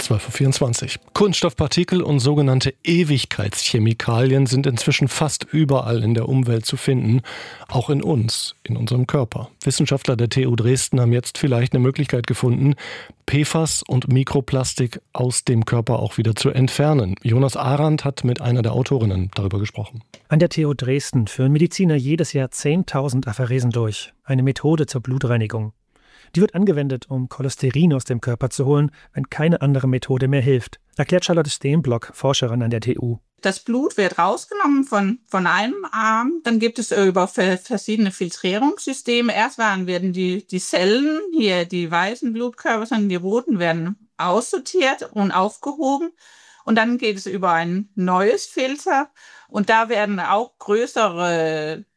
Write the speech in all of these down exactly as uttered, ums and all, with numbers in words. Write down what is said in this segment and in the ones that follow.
zwölf Uhr vierundzwanzig. Kunststoffpartikel und sogenannte Ewigkeitschemikalien sind inzwischen fast überall in der Umwelt zu finden, auch in uns, in unserem Körper. Wissenschaftler der T U Dresden haben jetzt vielleicht eine Möglichkeit gefunden, P F A S und Mikroplastik aus dem Körper auch wieder zu entfernen. Jonas Arendt hat mit einer der Autorinnen darüber gesprochen. An der T U Dresden führen Mediziner jedes Jahr zehntausend Apheresen durch. Eine Methode zur Blutreinigung. Die wird angewendet, um Cholesterin aus dem Körper zu holen, wenn keine andere Methode mehr hilft, erklärt Charlotte Steenblock, Forscherin an der T U. Das Blut wird rausgenommen von, von einem Arm, dann gibt es über verschiedene Filtrierungssysteme. Erstmal werden die, die Zellen, hier die weißen Blutkörper, sondern die roten, werden aussortiert und aufgehoben. Und dann geht es über ein neues Filter und da werden auch größere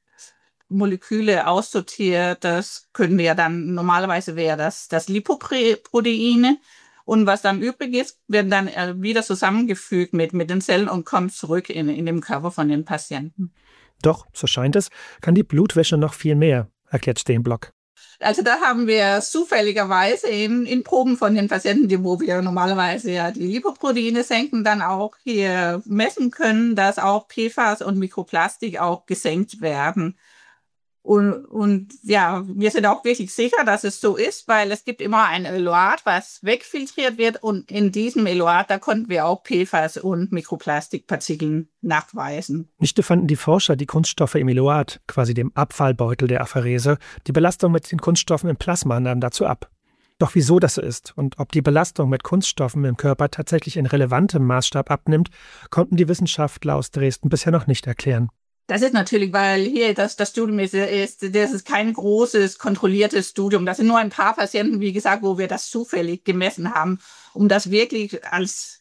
Moleküle aussortiert. Das können wir dann, normalerweise wäre das, das Lipoproteine. Und was dann übrig ist, wird dann wieder zusammengefügt mit, mit den Zellen und kommt zurück in, in den Körper von den Patienten. Doch, so scheint es, kann die Blutwäsche noch viel mehr, erklärt Steenblock. Also da haben wir zufälligerweise in, in Proben von den Patienten, die, wo wir normalerweise ja die Lipoproteine senken, dann auch hier messen können, dass auch P F A S und Mikroplastik auch gesenkt werden. Und, und ja, wir sind auch wirklich sicher, dass es so ist, weil es gibt immer ein Eluat, was wegfiltriert wird. Und in diesem Eluat, da konnten wir auch P F A S und Mikroplastikpartikel nachweisen. Nicht nur fanden die Forscher die Kunststoffe im Eluat, quasi dem Abfallbeutel der Apherese, die Belastung mit den Kunststoffen im Plasma nahm dazu ab. Doch wieso das so ist und ob die Belastung mit Kunststoffen im Körper tatsächlich in relevantem Maßstab abnimmt, konnten die Wissenschaftler aus Dresden bisher noch nicht erklären. Das ist natürlich, weil hier das, das Studium ist, ist, das ist kein großes, kontrolliertes Studium. Das sind nur ein paar Patienten, wie gesagt, wo wir das zufällig gemessen haben, um das wirklich als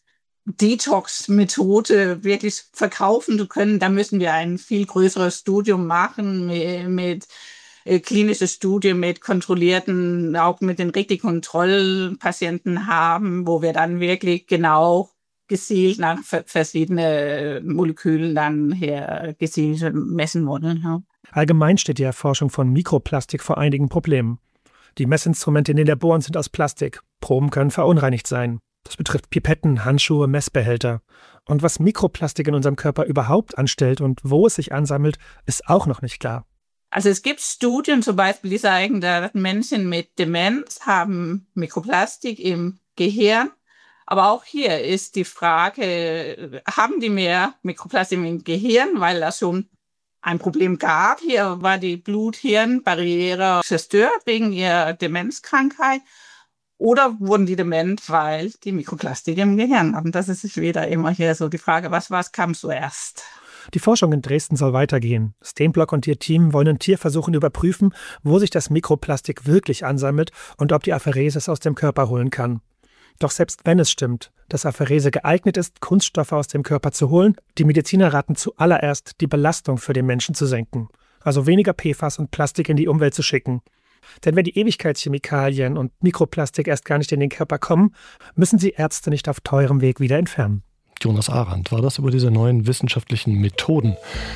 Detox-Methode wirklich verkaufen zu können. Da müssen wir ein viel größeres Studium machen mit, mit äh, klinisches Studium, mit kontrollierten, auch mit den richtigen Kontrollpatienten haben, wo wir dann wirklich genau gezielt nach verschiedene Molekülen dann her gezielt messen wollen. Ja. Allgemein steht die Erforschung von Mikroplastik vor einigen Problemen. Die Messinstrumente in den Laboren sind aus Plastik. Proben können verunreinigt sein. Das betrifft Pipetten, Handschuhe, Messbehälter. Und was Mikroplastik in unserem Körper überhaupt anstellt und wo es sich ansammelt, ist auch noch nicht klar. Also es gibt Studien zum Beispiel, die sagen, dass Menschen mit Demenz haben Mikroplastik im Gehirn. Aber auch hier ist die Frage, haben die mehr Mikroplastik im Gehirn, weil das schon ein Problem gab. Hier war die Blut-Hirn-Barriere zerstört wegen ihrer Demenzkrankheit. Oder wurden die dement, weil die Mikroplastik im Gehirn haben. Das ist wieder immer hier so die Frage, was, was kam zuerst? Die Forschung in Dresden soll weitergehen. Steenblock und ihr Team wollen in Tierversuchen überprüfen, wo sich das Mikroplastik wirklich ansammelt und ob die Apherese es aus dem Körper holen kann. Doch selbst wenn es stimmt, dass Apherese geeignet ist, Kunststoffe aus dem Körper zu holen, die Mediziner raten zuallererst, die Belastung für den Menschen zu senken. Also weniger P F A S und Plastik in die Umwelt zu schicken. Denn wenn die Ewigkeitschemikalien und Mikroplastik erst gar nicht in den Körper kommen, müssen sie Ärzte nicht auf teurem Weg wieder entfernen. Jonas Arendt war das über diese neuen wissenschaftlichen Methoden.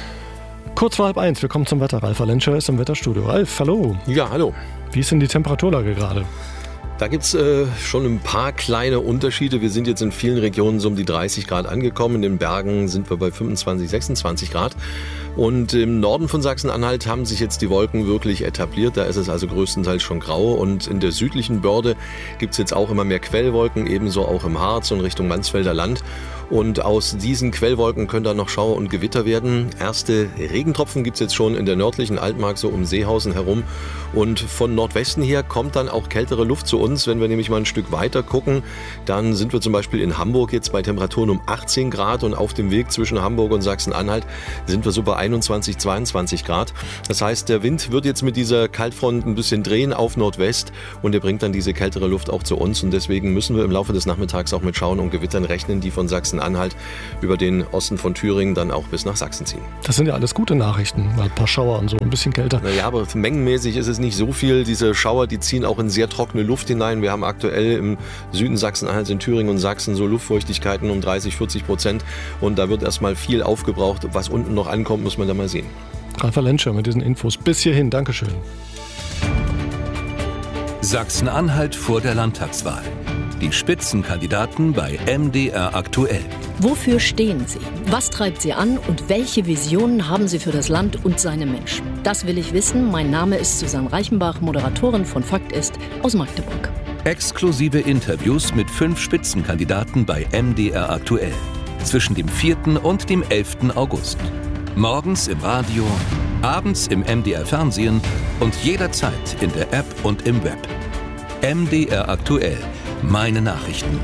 Kurz vor halb eins, wir kommen zum Wetter. Ralf Alenscher ist im Wetterstudio. Ralf, hallo. Ja, hallo. Wie ist denn die Temperaturlage gerade? Da gibt es äh, schon ein paar kleine Unterschiede. Wir sind jetzt in vielen Regionen so um die dreißig Grad angekommen. In den Bergen sind wir bei fünfundzwanzig, sechsundzwanzig Grad. Und im Norden von Sachsen-Anhalt haben sich jetzt die Wolken wirklich etabliert. Da ist es also größtenteils schon grau. Und in der südlichen Börde gibt es jetzt auch immer mehr Quellwolken, ebenso auch im Harz und Richtung Mansfelder Land. Und aus diesen Quellwolken können dann noch Schauer und Gewitter werden. Erste Regentropfen gibt es jetzt schon in der nördlichen Altmark, so um Seehausen herum. Und von Nordwesten her kommt dann auch kältere Luft zu uns. Wenn wir nämlich mal ein Stück weiter gucken, dann sind wir zum Beispiel in Hamburg jetzt bei Temperaturen um achtzehn Grad. Und auf dem Weg zwischen Hamburg und Sachsen-Anhalt sind wir so bei einundzwanzig, zweiundzwanzig Grad. Das heißt, der Wind wird jetzt mit dieser Kaltfront ein bisschen drehen auf Nordwest. Und er bringt dann diese kältere Luft auch zu uns. Und deswegen müssen wir im Laufe des Nachmittags auch mit Schauern und Gewittern rechnen, die von Sachsen Anhalt über den Osten von Thüringen dann auch bis nach Sachsen ziehen. Das sind ja alles gute Nachrichten, weil ein paar Schauer und so, ein bisschen kälter. Naja, aber mengenmäßig ist es nicht so viel. Diese Schauer, die ziehen auch in sehr trockene Luft hinein. Wir haben aktuell im Süden Sachsen-Anhalts, in Thüringen und Sachsen so Luftfeuchtigkeiten um dreißig, vierzig Prozent. Und da wird erstmal viel aufgebraucht. Was unten noch ankommt, muss man da mal sehen. Ralf Alenscher mit diesen Infos. Bis hierhin, Dankeschön. Sachsen-Anhalt vor der Landtagswahl. Die Spitzenkandidaten bei M D R aktuell. Wofür stehen Sie? Was treibt Sie an und welche Visionen haben Sie für das Land und seine Menschen? Das will ich wissen. Mein Name ist Susanne Reichenbach, Moderatorin von Fakt ist aus Magdeburg. Exklusive Interviews mit fünf Spitzenkandidaten bei M D R aktuell. Zwischen dem vierten und dem elften August. Morgens im Radio, abends im M D R Fernsehen und jederzeit in der App und im Web. M D R aktuell. Meine Nachrichten.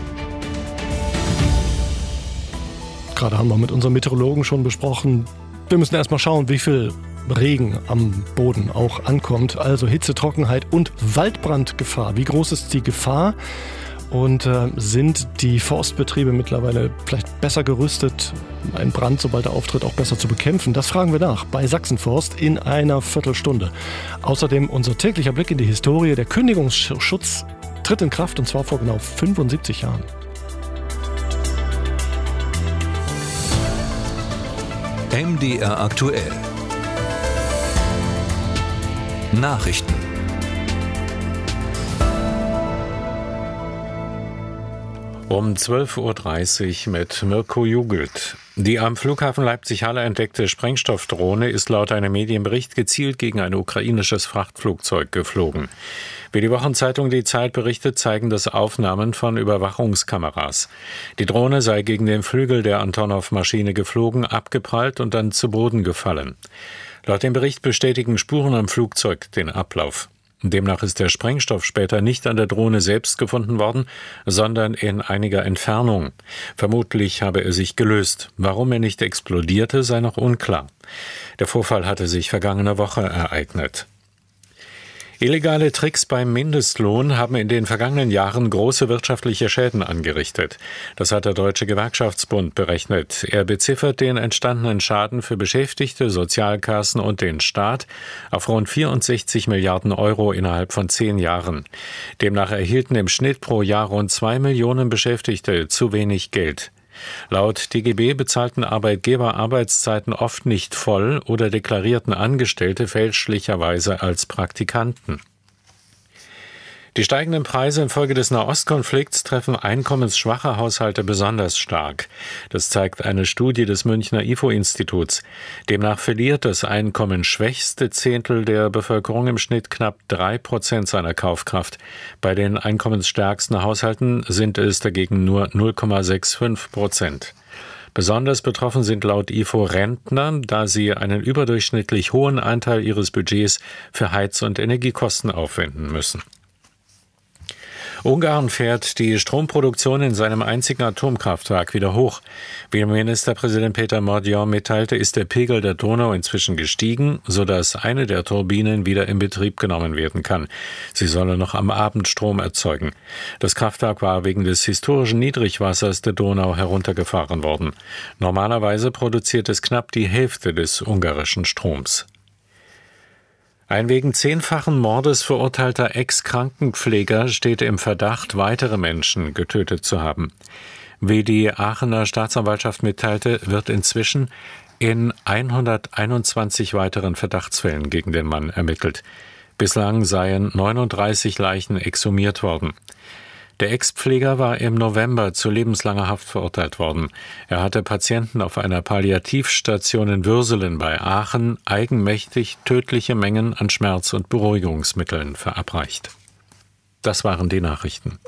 Gerade haben wir mit unserem Meteorologen schon besprochen, wir müssen erstmal schauen, wie viel Regen am Boden auch ankommt. Also Hitze, Trockenheit und Waldbrandgefahr. Wie groß ist die Gefahr? Und äh, sind die Forstbetriebe mittlerweile vielleicht besser gerüstet, einen Brand, sobald er auftritt, auch besser zu bekämpfen? Das fragen wir nach bei Sachsenforst in einer Viertelstunde. Außerdem unser täglicher Blick in die Historie. Der Kündigungsschutz tritt in Kraft, und zwar vor genau fünfundsiebzig Jahren. M D R aktuell. Nachrichten. Um zwölf Uhr dreißig mit Mirko Jugelt. Die am Flughafen Leipzig-Halle entdeckte Sprengstoffdrohne ist laut einem Medienbericht gezielt gegen ein ukrainisches Frachtflugzeug geflogen. Wie die Wochenzeitung Die Zeit berichtet, zeigen das Aufnahmen von Überwachungskameras. Die Drohne sei gegen den Flügel der Antonov-Maschine geflogen, abgeprallt und dann zu Boden gefallen. Laut dem Bericht bestätigen Spuren am Flugzeug den Ablauf. Demnach ist der Sprengstoff später nicht an der Drohne selbst gefunden worden, sondern in einiger Entfernung. Vermutlich habe er sich gelöst. Warum er nicht explodierte, sei noch unklar. Der Vorfall hatte sich vergangene Woche ereignet. Illegale Tricks beim Mindestlohn haben in den vergangenen Jahren große wirtschaftliche Schäden angerichtet. Das hat der Deutsche Gewerkschaftsbund berechnet. Er beziffert den entstandenen Schaden für Beschäftigte, Sozialkassen und den Staat auf rund vierundsechzig Milliarden Euro innerhalb von zehn Jahren. Demnach erhielten im Schnitt pro Jahr rund zwei Millionen Beschäftigte zu wenig Geld. Laut D G B bezahlten Arbeitgeber Arbeitszeiten oft nicht voll oder deklarierten Angestellte fälschlicherweise als Praktikanten. Die steigenden Preise infolge des Nahostkonflikts treffen einkommensschwache Haushalte besonders stark. Das zeigt eine Studie des Münchner I F O-Instituts. Demnach verliert das einkommensschwächste Zehntel der Bevölkerung im Schnitt knapp drei Prozent seiner Kaufkraft. Bei den einkommensstärksten Haushalten sind es dagegen nur null Komma fünfundsechzig Prozent. Besonders betroffen sind laut I F O Rentner, da sie einen überdurchschnittlich hohen Anteil ihres Budgets für Heiz- und Energiekosten aufwenden müssen. Ungarn fährt die Stromproduktion in seinem einzigen Atomkraftwerk wieder hoch. Wie Ministerpräsident Peter Mordjan mitteilte, ist der Pegel der Donau inzwischen gestiegen, sodass eine der Turbinen wieder in Betrieb genommen werden kann. Sie solle noch am Abend Strom erzeugen. Das Kraftwerk war wegen des historischen Niedrigwassers der Donau heruntergefahren worden. Normalerweise produziert es knapp die Hälfte des ungarischen Stroms. Ein wegen zehnfachen Mordes verurteilter Ex-Krankenpfleger steht im Verdacht, weitere Menschen getötet zu haben. Wie die Aachener Staatsanwaltschaft mitteilte, wird inzwischen in hunderteinundzwanzig weiteren Verdachtsfällen gegen den Mann ermittelt. Bislang seien neununddreißig Leichen exhumiert worden. Der Ex-Pfleger war im November zu lebenslanger Haft verurteilt worden. Er hatte Patienten auf einer Palliativstation in Würselen bei Aachen eigenmächtig tödliche Mengen an Schmerz- und Beruhigungsmitteln verabreicht. Das waren die Nachrichten.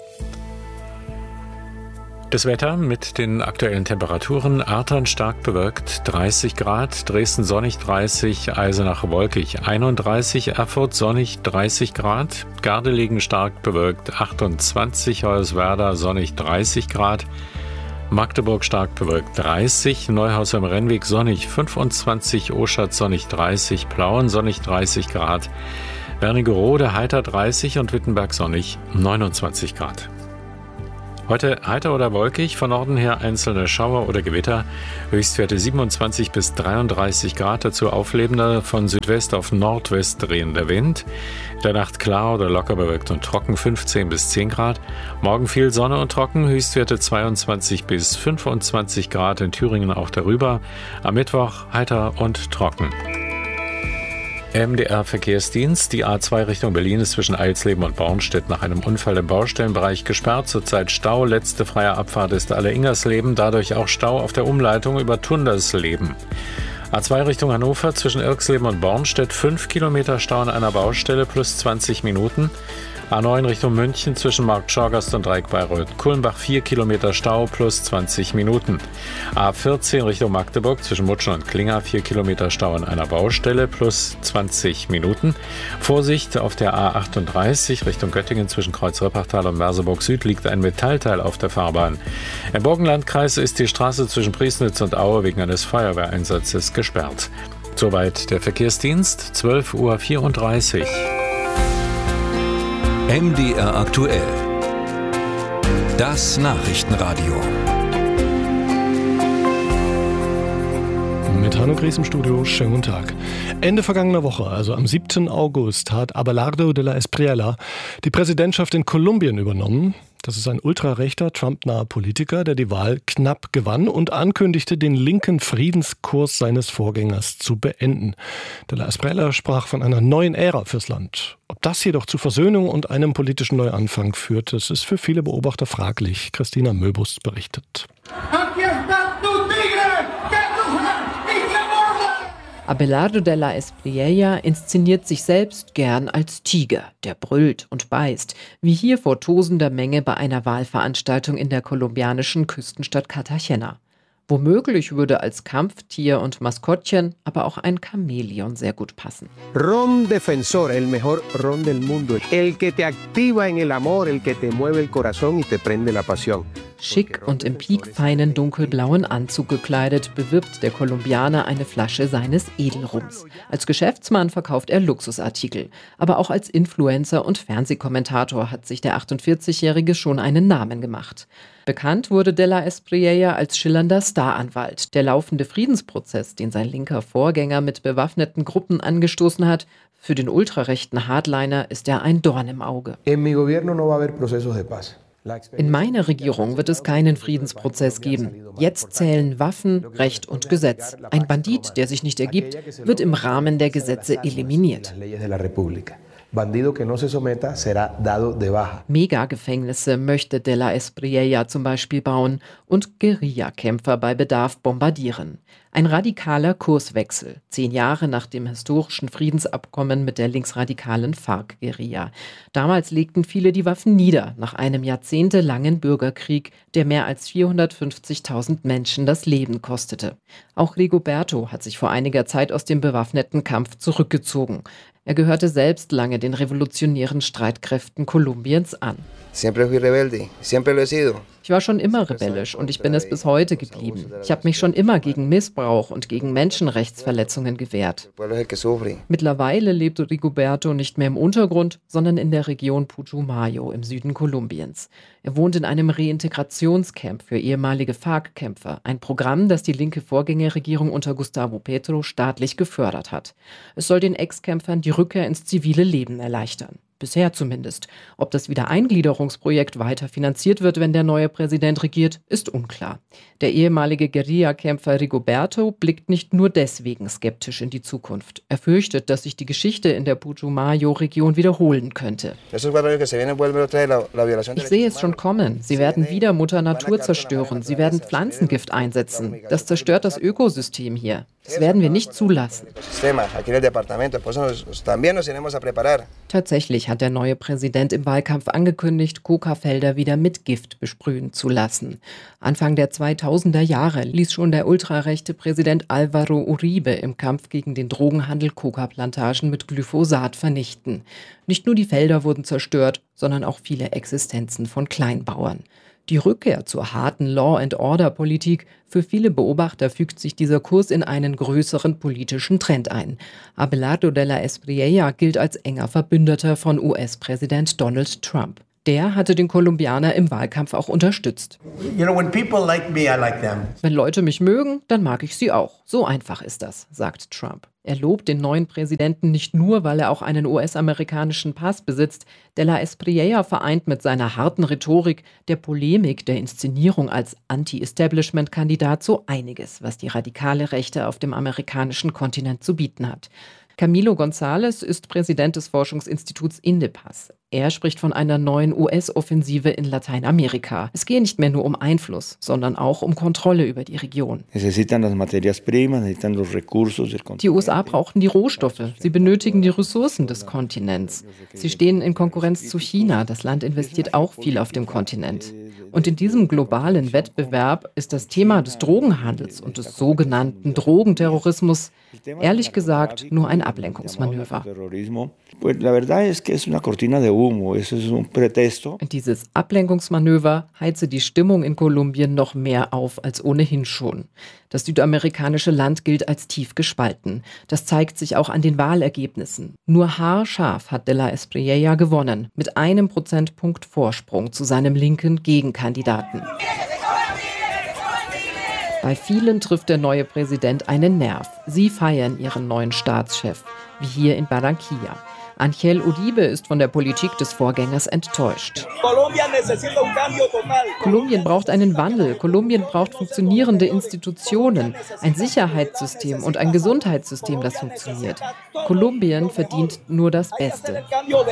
Das Wetter mit den aktuellen Temperaturen: Artern stark bewölkt dreißig Grad, Dresden sonnig dreißig, Eisenach wolkig einunddreißig, Erfurt sonnig dreißig Grad, Gardelegen stark bewölkt achtundzwanzig, Hoyerswerda sonnig dreißig Grad, Magdeburg stark bewölkt dreißig, Neuhaus am Rennweg sonnig fünfundzwanzig, Oschatz sonnig dreißig, Plauen sonnig dreißig Grad, Wernigerode heiter dreißig und Wittenberg sonnig neunundzwanzig Grad. Heute heiter oder wolkig, von Norden her einzelne Schauer oder Gewitter, Höchstwerte siebenundzwanzig bis dreiunddreißig Grad, dazu auflebender von Südwest auf Nordwest drehender Wind. In der Nacht klar oder locker bewölkt und trocken, fünfzehn bis zehn Grad. Morgen viel Sonne und trocken, Höchstwerte zweiundzwanzig bis fünfundzwanzig Grad, in Thüringen auch darüber. Am Mittwoch heiter und trocken. M D R-Verkehrsdienst. Die A zwei Richtung Berlin ist zwischen Eilsleben und Bornstedt nach einem Unfall im Baustellenbereich gesperrt. Zurzeit Stau. Letzte freie Abfahrt ist Alle-Ingersleben. Dadurch auch Stau auf der Umleitung über Tundersleben. A zwei Richtung Hannover zwischen Irksleben und Bornstedt. fünf Kilometer Stau an einer Baustelle plus zwanzig Minuten. A neun Richtung München zwischen Marktschorgast und Dreieck-Bayreuth-Kulmbach vier Kilometer Stau plus zwanzig Minuten. A vierzehn Richtung Magdeburg zwischen Mutschen und Klinger vier Kilometer Stau an einer Baustelle plus zwanzig Minuten. Vorsicht auf der A achtunddreißig Richtung Göttingen zwischen Kreuz-Rippachtal und Merseburg Süd liegt ein Metallteil auf der Fahrbahn. Im Burgenlandkreis ist die Straße zwischen Priesnitz und Aue wegen eines Feuerwehreinsatzes gesperrt. Soweit der Verkehrsdienst, zwölf Uhr vierunddreißig. M D R aktuell. Das Nachrichtenradio. Mit Hanno Gries im Studio, schönen guten Tag. Ende vergangener Woche, also am siebten August, hat Abelardo de la Espriella die Präsidentschaft in Kolumbien übernommen. Das ist ein ultrarechter, Trump-naher Politiker, der die Wahl knapp gewann und ankündigte, den linken Friedenskurs seines Vorgängers zu beenden. De la Espriella sprach von einer neuen Ära fürs Land. Ob das jedoch zu Versöhnung und einem politischen Neuanfang führt, das ist für viele Beobachter fraglich. Christina Möbus berichtet. Abelardo de la Espriella inszeniert sich selbst gern als Tiger, der brüllt und beißt, wie hier vor tosender Menge bei einer Wahlveranstaltung in der kolumbianischen Küstenstadt Cartagena. Womöglich würde als Kampftier und Maskottchen aber auch ein Chamäleon sehr gut passen. Ron Defensor, el mejor ron del mundo, el que te activa en el amor, el que te mueve el corazón y te prende la pasión. Schick und im piekfeinen dunkelblauen Anzug gekleidet, bewirbt der Kolumbianer eine Flasche seines Edelrums. Als Geschäftsmann verkauft er Luxusartikel. Aber auch als Influencer und Fernsehkommentator hat sich der achtundvierzigjährige schon einen Namen gemacht. Bekannt wurde de la Espriella als schillernder Staranwalt. Der laufende Friedensprozess, den sein linker Vorgänger mit bewaffneten Gruppen angestoßen hat, für den ultrarechten Hardliner ist er ein Dorn im Auge. En mi gobierno no va a haber procesos de paz. In meiner Regierung wird es keinen Friedensprozess geben. Jetzt zählen Waffen, Recht und Gesetz. Ein Bandit, der sich nicht ergibt, wird im Rahmen der Gesetze eliminiert. Megagefängnisse möchte de la Espriella zum Beispiel bauen und Guerillakämpfer bei Bedarf bombardieren. Ein radikaler Kurswechsel, zehn Jahre nach dem historischen Friedensabkommen mit der linksradikalen FARC-Guerilla. Damals legten viele die Waffen nieder, nach einem jahrzehntelangen Bürgerkrieg, der mehr als vierhundertfünfzigtausend Menschen das Leben kostete. Auch Rigoberto hat sich vor einiger Zeit aus dem bewaffneten Kampf zurückgezogen. Er gehörte selbst lange den revolutionären Streitkräften Kolumbiens an. Siempre fui rebelde, siempre lo he sido. Ich war schon immer rebellisch und ich bin es bis heute geblieben. Ich habe mich schon immer gegen Missbrauch und gegen Menschenrechtsverletzungen gewehrt. Mittlerweile lebt Rigoberto nicht mehr im Untergrund, sondern in der Region Putumayo im Süden Kolumbiens. Er wohnt in einem Reintegrationscamp für ehemalige FARC-Kämpfer, ein Programm, das die linke Vorgängerregierung unter Gustavo Petro staatlich gefördert hat. Es soll den Ex-Kämpfern die Rückkehr ins zivile Leben erleichtern. Bisher zumindest. Ob das Wiedereingliederungsprojekt weiter finanziert wird, wenn der neue Präsident regiert, ist unklar. Der ehemalige Guerillakämpfer Rigoberto blickt nicht nur deswegen skeptisch in die Zukunft. Er fürchtet, dass sich die Geschichte in der Putumayo-Region wiederholen könnte. Ich sehe es schon kommen. Sie werden wieder Mutter Natur zerstören. Sie werden Pflanzengift einsetzen. Das zerstört das Ökosystem hier. Das werden wir nicht zulassen. Tatsächlich hat der neue Präsident im Wahlkampf angekündigt, Coca-Felder wieder mit Gift besprühen zu lassen. Anfang der zweitausender Jahre ließ schon der ultrarechte Präsident Álvaro Uribe im Kampf gegen den Drogenhandel Coca-Plantagen mit Glyphosat vernichten. Nicht nur die Felder wurden zerstört, sondern auch viele Existenzen von Kleinbauern. Die Rückkehr zur harten Law-and-Order-Politik, für viele Beobachter fügt sich dieser Kurs in einen größeren politischen Trend ein. Abelardo de la Espriella gilt als enger Verbündeter von U S-Präsident Donald Trump. Der hatte den Kolumbianer im Wahlkampf auch unterstützt. You know, when people like me, I like them. Wenn Leute mich mögen, dann mag ich sie auch. So einfach ist das, sagt Trump. Er lobt den neuen Präsidenten nicht nur, weil er auch einen U S-amerikanischen Pass besitzt. De la Espriella vereint mit seiner harten Rhetorik, der Polemik, der Inszenierung als Anti-Establishment-Kandidat so einiges, was die radikale Rechte auf dem amerikanischen Kontinent zu bieten hat. Camilo González ist Präsident des Forschungsinstituts INDEPAS. Er spricht von einer neuen U S-Offensive in Lateinamerika. Es gehe nicht mehr nur um Einfluss, sondern auch um Kontrolle über die Region. Die U S A brauchen die Rohstoffe. Sie benötigen die Ressourcen des Kontinents. Sie stehen in Konkurrenz zu China. Das Land investiert auch viel auf dem Kontinent. Und in diesem globalen Wettbewerb ist das Thema des Drogenhandels und des sogenannten Drogenterrorismus ehrlich gesagt nur ein Ablenkungsmanöver. Dieses Ablenkungsmanöver heize die Stimmung in Kolumbien noch mehr auf als ohnehin schon. Das südamerikanische Land gilt als tief gespalten. Das zeigt sich auch an den Wahlergebnissen. Nur haarscharf hat de la Espriella gewonnen, mit einem Prozentpunkt Vorsprung zu seinem linken Gegenkandidaten. Bei vielen trifft der neue Präsident einen Nerv. Sie feiern ihren neuen Staatschef, wie hier in Barranquilla. Angel Uribe ist von der Politik des Vorgängers enttäuscht. Kolumbien braucht einen Wandel. Kolumbien braucht funktionierende Institutionen, ein Sicherheitssystem und ein Gesundheitssystem, das funktioniert. Kolumbien verdient nur das Beste.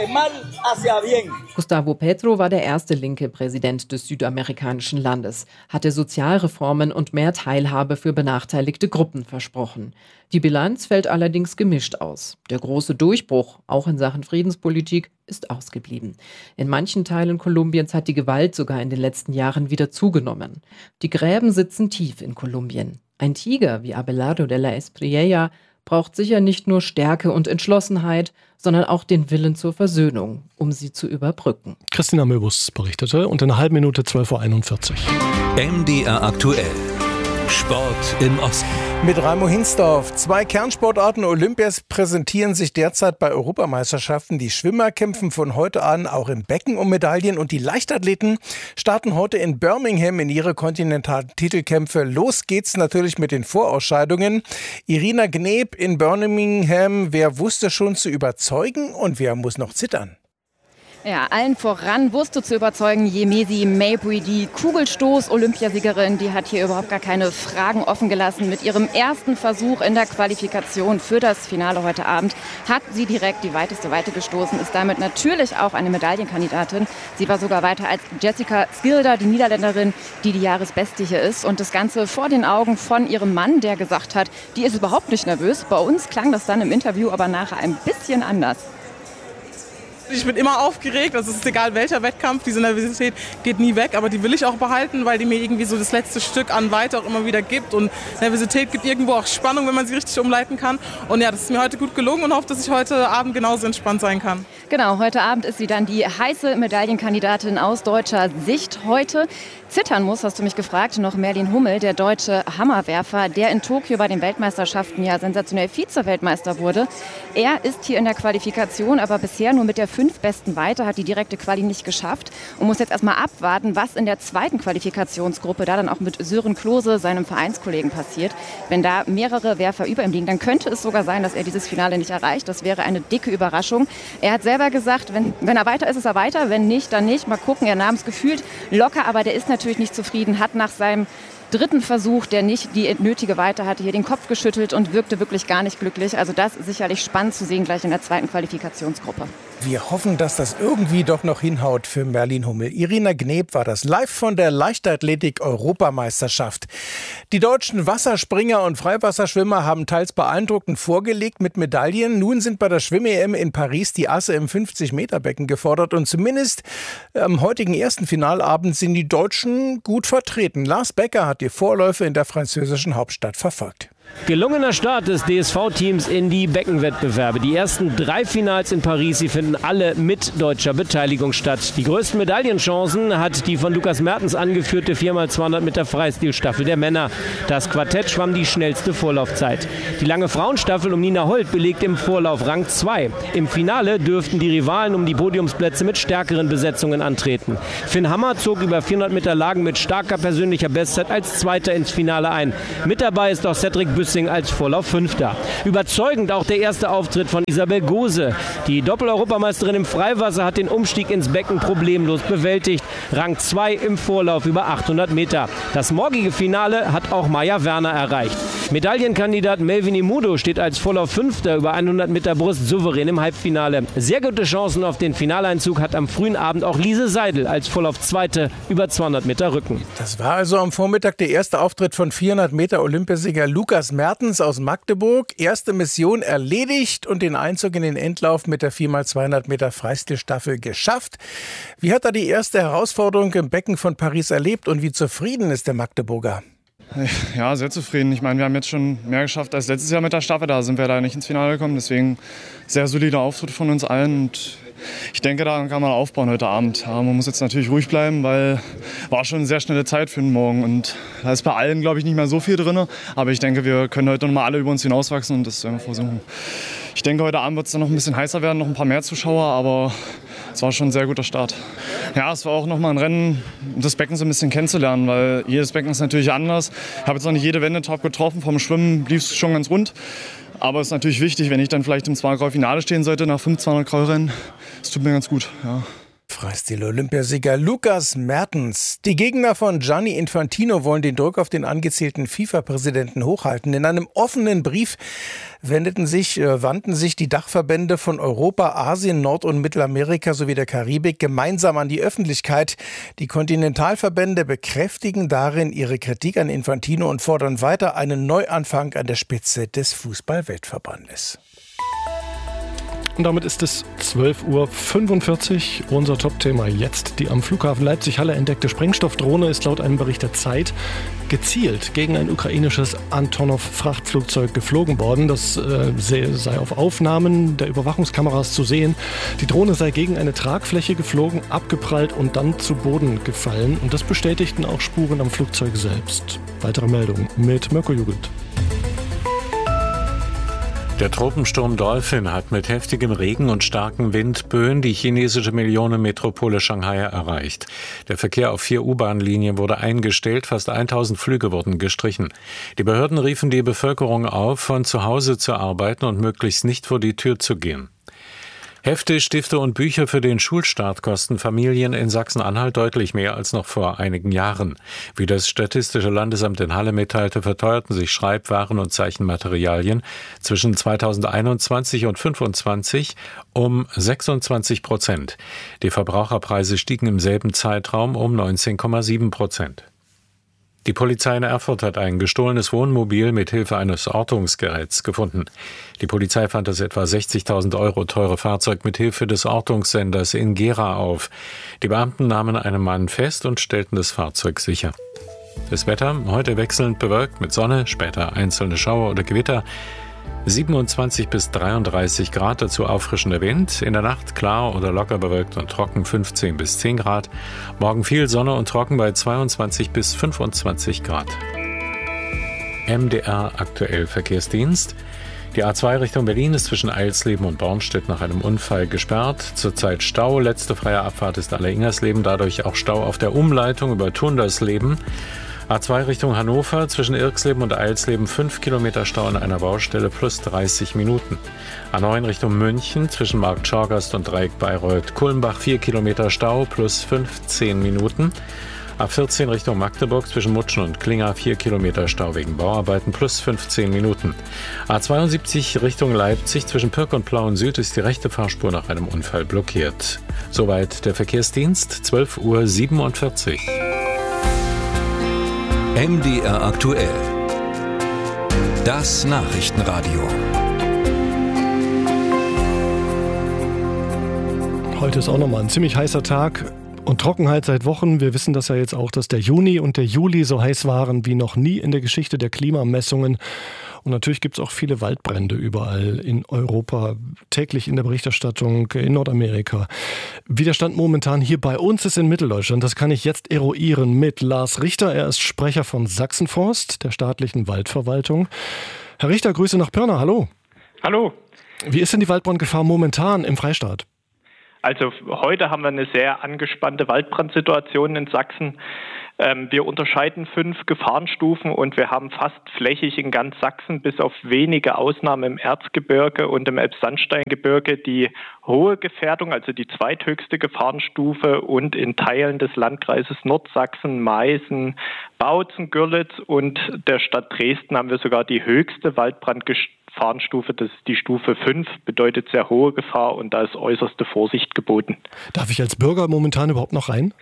Gustavo Petro war der erste linke Präsident des südamerikanischen Landes, hatte Sozialreformen und mehr Teilhabe für benachteiligte Gruppen versprochen. Die Bilanz fällt allerdings gemischt aus. Der große Durchbruch, auch in Sachen Friedenspolitik, ist ausgeblieben. In manchen Teilen Kolumbiens hat die Gewalt sogar in den letzten Jahren wieder zugenommen. Die Gräben sitzen tief in Kolumbien. Ein Tiger wie Abelardo de la Espriella braucht sicher nicht nur Stärke und Entschlossenheit, sondern auch den Willen zur Versöhnung, um sie zu überbrücken. Christina Möbus berichtete und in einer halben Minute zwölf Uhr einundvierzig. M D R aktuell. Sport im Osten. Mit Raimo Hinsdorf. Zwei Kernsportarten Olympias präsentieren sich derzeit bei Europameisterschaften. Die Schwimmer kämpfen von heute an auch im Becken um Medaillen und die Leichtathleten starten heute in Birmingham in ihre kontinentalen Titelkämpfe. Los geht's natürlich mit den Vorausscheidungen. Irina Gneb in Birmingham. Wer wusste schon zu überzeugen und wer muss noch zittern? Ja, allen voran wusste zu überzeugen Yemezi Mabry, die Kugelstoß-Olympiasiegerin, die hat hier überhaupt gar keine Fragen offen gelassen. Mit ihrem ersten Versuch in der Qualifikation für das Finale heute Abend hat sie direkt die weiteste Weite gestoßen, ist damit natürlich auch eine Medaillenkandidatin. Sie war sogar weiter als Jessica Skilder, die Niederländerin, die die Jahresbeste hier ist. Und das Ganze vor den Augen von ihrem Mann, der gesagt hat, die ist überhaupt nicht nervös. Bei uns klang das dann im Interview aber nachher ein bisschen anders. Ich bin immer aufgeregt, also es ist egal welcher Wettkampf, diese Nervosität geht nie weg, aber die will ich auch behalten, weil die mir irgendwie so das letzte Stück an Weite auch immer wieder gibt und Nervosität gibt irgendwo auch Spannung, wenn man sie richtig umleiten kann. Und ja, das ist mir heute gut gelungen und hoffe, dass ich heute Abend genauso entspannt sein kann. Genau, heute Abend ist sie dann die heiße Medaillenkandidatin aus deutscher Sicht. Heute zittern muss, hast du mich gefragt, noch Merlin Hummel, der deutsche Hammerwerfer, der in Tokio bei den Weltmeisterschaften ja sensationell Vize-Weltmeister wurde. Er ist hier in der Qualifikation, aber bisher nur mit der fünf besten Weite, hat die direkte Quali nicht geschafft und muss jetzt erstmal abwarten, was in der zweiten Qualifikationsgruppe da dann auch mit Sören Klose, seinem Vereinskollegen, passiert. Wenn da mehrere Werfer über ihm liegen, dann könnte es sogar sein, dass er dieses Finale nicht erreicht. Das wäre eine dicke Überraschung. Er hat selber gesagt, wenn, wenn er weiter ist, ist er weiter, wenn nicht, dann nicht. Mal gucken, er nahm es gefühlt locker, aber der ist natürlich nicht zufrieden, hat nach seinem dritten Versuch, der nicht die nötige Weite hatte, hier den Kopf geschüttelt und wirkte wirklich gar nicht glücklich. Also das ist sicherlich spannend zu sehen gleich in der zweiten Qualifikationsgruppe. Wir hoffen, dass das irgendwie doch noch hinhaut für Merlin Hummel. Irina Gneb war das live von der Leichtathletik-Europameisterschaft. Die deutschen Wasserspringer und Freiwasserschwimmer haben teils beeindruckend vorgelegt mit Medaillen. Nun sind bei der Schwimm-E M in Paris die Asse im fünfzig-Meter-Becken gefordert. Und zumindest am heutigen ersten Finalabend sind die Deutschen gut vertreten. Lars Becker hat die Vorläufe in der französischen Hauptstadt verfolgt. Gelungener Start des D S V-Teams in die Beckenwettbewerbe. Die ersten drei Finals in Paris, sie finden alle mit deutscher Beteiligung statt. Die größten Medaillenchancen hat die von Lukas Mertens angeführte vier mal zweihundert Meter Freistilstaffel der Männer. Das Quartett schwamm die schnellste Vorlaufzeit. Die lange Frauenstaffel um Nina Holt belegt im Vorlauf Rang zwei. Im Finale dürften die Rivalen um die Podiumsplätze mit stärkeren Besetzungen antreten. Finn Hammer zog über vierhundert Meter Lagen mit starker persönlicher Bestzeit als Zweiter ins Finale ein. Mit dabei ist auch Cedric Böhm, Büssing als Vorlauf-Fünfter. Überzeugend auch der erste Auftritt von Isabel Gose. Die Doppel-Europameisterin im Freiwasser hat den Umstieg ins Becken problemlos bewältigt. Rang zwei im Vorlauf über achthundert Meter. Das morgige Finale hat auch Maja Werner erreicht. Medaillenkandidat Melvin Imudo steht als Vorlauf-Fünfter über hundert Meter Brust souverän im Halbfinale. Sehr gute Chancen auf den Finaleinzug hat am frühen Abend auch Lise Seidel als Vorlauf-Zweite über zweihundert Meter Rücken. Das war also am Vormittag der erste Auftritt von vierhundert Meter Olympiasieger Lukas Mertens aus Magdeburg. Erste Mission erledigt und den Einzug in den Endlauf mit der vier mal zweihundert Meter Freistilstaffel geschafft. Wie hat er die erste Herausforderung im Becken von Paris erlebt und wie zufrieden ist der Magdeburger? Ja, sehr zufrieden. Ich meine, wir haben jetzt schon mehr geschafft als letztes Jahr mit der Staffel. Da sind wir leider nicht ins Finale gekommen. Deswegen sehr solider Auftritt von uns allen. Und ich denke, daran kann man aufbauen heute Abend. Ja, man muss jetzt natürlich ruhig bleiben, weil war schon eine sehr schnelle Zeit für den Morgen. Und da ist bei allen, glaube ich, nicht mehr so viel drin. Aber ich denke, wir können heute noch mal alle über uns hinauswachsen und das werden wir versuchen. Ich denke, heute Abend wird es dann noch ein bisschen heißer werden, noch ein paar mehr Zuschauer, aber es war schon ein sehr guter Start. Ja, es war auch noch mal ein Rennen, um das Becken so ein bisschen kennenzulernen, weil jedes Becken ist natürlich anders. Ich habe jetzt noch nicht jede Wende top getroffen, vom Schwimmen lief es schon ganz rund. Aber es ist natürlich wichtig, wenn ich dann vielleicht im zwei-Grau-Finale stehen sollte nach fünf zweihundert-Grau-Rennen. Das tut mir ganz gut, ja. Freistil-Olympiasieger Lukas Mertens. Die Gegner von Gianni Infantino wollen den Druck auf den angezählten FIFA-Präsidenten hochhalten. In einem offenen Brief wendeten sich, äh, wandten sich die Dachverbände von Europa, Asien, Nord- und Mittelamerika sowie der Karibik gemeinsam an die Öffentlichkeit. Die Kontinentalverbände bekräftigen darin ihre Kritik an Infantino und fordern weiter einen Neuanfang an der Spitze des Fußball-Weltverbandes. Und damit ist es zwölf Uhr fünfundvierzig. Unser Top-Thema jetzt. Die am Flughafen Leipzig-Halle entdeckte Sprengstoffdrohne ist laut einem Bericht der Zeit gezielt gegen ein ukrainisches Antonov-Frachtflugzeug geflogen worden. Das äh, sei auf Aufnahmen der Überwachungskameras zu sehen. Die Drohne sei gegen eine Tragfläche geflogen, abgeprallt und dann zu Boden gefallen. Und das bestätigten auch Spuren am Flugzeug selbst. Weitere Meldungen mit Mirko Jugend. Der Tropensturm Dolphin hat mit heftigem Regen und starken Windböen die chinesische Millionenmetropole Shanghai erreicht. Der Verkehr auf vier U-Bahn-Linien wurde eingestellt, fast tausend Flüge wurden gestrichen. Die Behörden riefen die Bevölkerung auf, von zu Hause zu arbeiten und möglichst nicht vor die Tür zu gehen. Hefte, Stifte und Bücher für den Schulstart kosten Familien in Sachsen-Anhalt deutlich mehr als noch vor einigen Jahren. Wie das Statistische Landesamt in Halle mitteilte, verteuerten sich Schreibwaren und Zeichenmaterialien zwischen zweitausendeinundzwanzig und fünfundzwanzig um sechsundzwanzig Prozent. Die Verbraucherpreise stiegen im selben Zeitraum um neunzehn Komma sieben Prozent. Die Polizei in Erfurt hat ein gestohlenes Wohnmobil mit Hilfe eines Ortungsgeräts gefunden. Die Polizei fand das etwa sechzigtausend Euro teure Fahrzeug mit Hilfe des Ortungssenders in Gera auf. Die Beamten nahmen einen Mann fest und stellten das Fahrzeug sicher. Das Wetter heute wechselnd bewölkt mit Sonne, später einzelne Schauer oder Gewitter. siebenundzwanzig bis dreiunddreißig Grad, dazu auffrischender Wind. In der Nacht klar oder locker bewölkt und trocken fünfzehn bis zehn Grad. Morgen viel Sonne und trocken bei zweiundzwanzig bis fünfundzwanzig Grad. M D R aktuell Verkehrsdienst. Die A zwei Richtung Berlin ist zwischen Eilsleben und Bornstedt nach einem Unfall gesperrt. Zurzeit Stau. Letzte freie Abfahrt ist Aller-Ingersleben, dadurch auch Stau auf der Umleitung über Tundersleben. A zwei Richtung Hannover, zwischen Irksleben und Eilsleben fünf Kilometer Stau an einer Baustelle plus dreißig Minuten. A neun Richtung München, zwischen Markt Schorgast und Dreieck Bayreuth-Kulmbach vier Kilometer Stau plus fünfzehn Minuten. A vierzehn Richtung Magdeburg, zwischen Mutschen und Klinger vier Kilometer Stau wegen Bauarbeiten plus fünfzehn Minuten. A zweiundsiebzig Richtung Leipzig, zwischen Pirk und Plauen Süd ist die rechte Fahrspur nach einem Unfall blockiert. Soweit der Verkehrsdienst, zwölf Uhr siebenundvierzig. M D R aktuell. Das Nachrichtenradio. Heute ist auch nochmal ein ziemlich heißer Tag und Trockenheit seit Wochen. Wir wissen das ja jetzt auch, dass der Juni und der Juli so heiß waren wie noch nie in der Geschichte der Klimamessungen. Und natürlich gibt es auch viele Waldbrände überall in Europa, täglich in der Berichterstattung in Nordamerika. Wie der Stand momentan hier bei uns ist in Mitteldeutschland, das kann ich jetzt eruieren mit Lars Richter. Er ist Sprecher von Sachsenforst, der staatlichen Waldverwaltung. Herr Richter, Grüße nach Pirna. Hallo. Hallo. Wie ist denn die Waldbrandgefahr momentan im Freistaat? Also heute haben wir eine sehr angespannte Waldbrandsituation in Sachsen. Ähm, wir unterscheiden fünf Gefahrenstufen und wir haben fast flächig in ganz Sachsen bis auf wenige Ausnahmen im Erzgebirge und im Elbsandsteingebirge die hohe Gefährdung, also die zweithöchste Gefahrenstufe, und in Teilen des Landkreises Nordsachsen, Meißen, Bautzen, Görlitz und der Stadt Dresden haben wir sogar die höchste Waldbrandgefahrenstufe. Das ist die Stufe fünf, bedeutet sehr hohe Gefahr und da ist äußerste Vorsicht geboten. Darf ich als Bürger momentan überhaupt noch rein?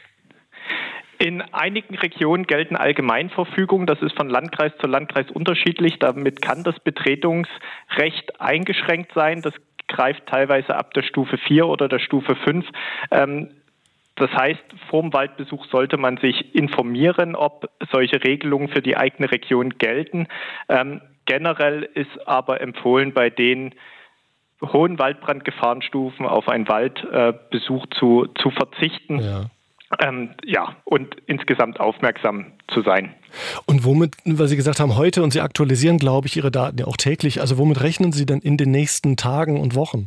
In einigen Regionen gelten Allgemeinverfügungen. Das ist von Landkreis zu Landkreis unterschiedlich. Damit kann das Betretungsrecht eingeschränkt sein. Das greift teilweise ab der Stufe vier oder der Stufe fünf. Ähm, das heißt, vor dem Waldbesuch sollte man sich informieren, ob solche Regelungen für die eigene Region gelten. Ähm, generell ist aber empfohlen, bei den hohen Waldbrandgefahrenstufen auf einen Waldbesuch äh, zu, zu verzichten. Ja. Ähm, ja, und insgesamt aufmerksam zu sein. Und womit, weil Sie gesagt haben, heute, und Sie aktualisieren, glaube ich, Ihre Daten ja auch täglich, also womit rechnen Sie denn in den nächsten Tagen und Wochen?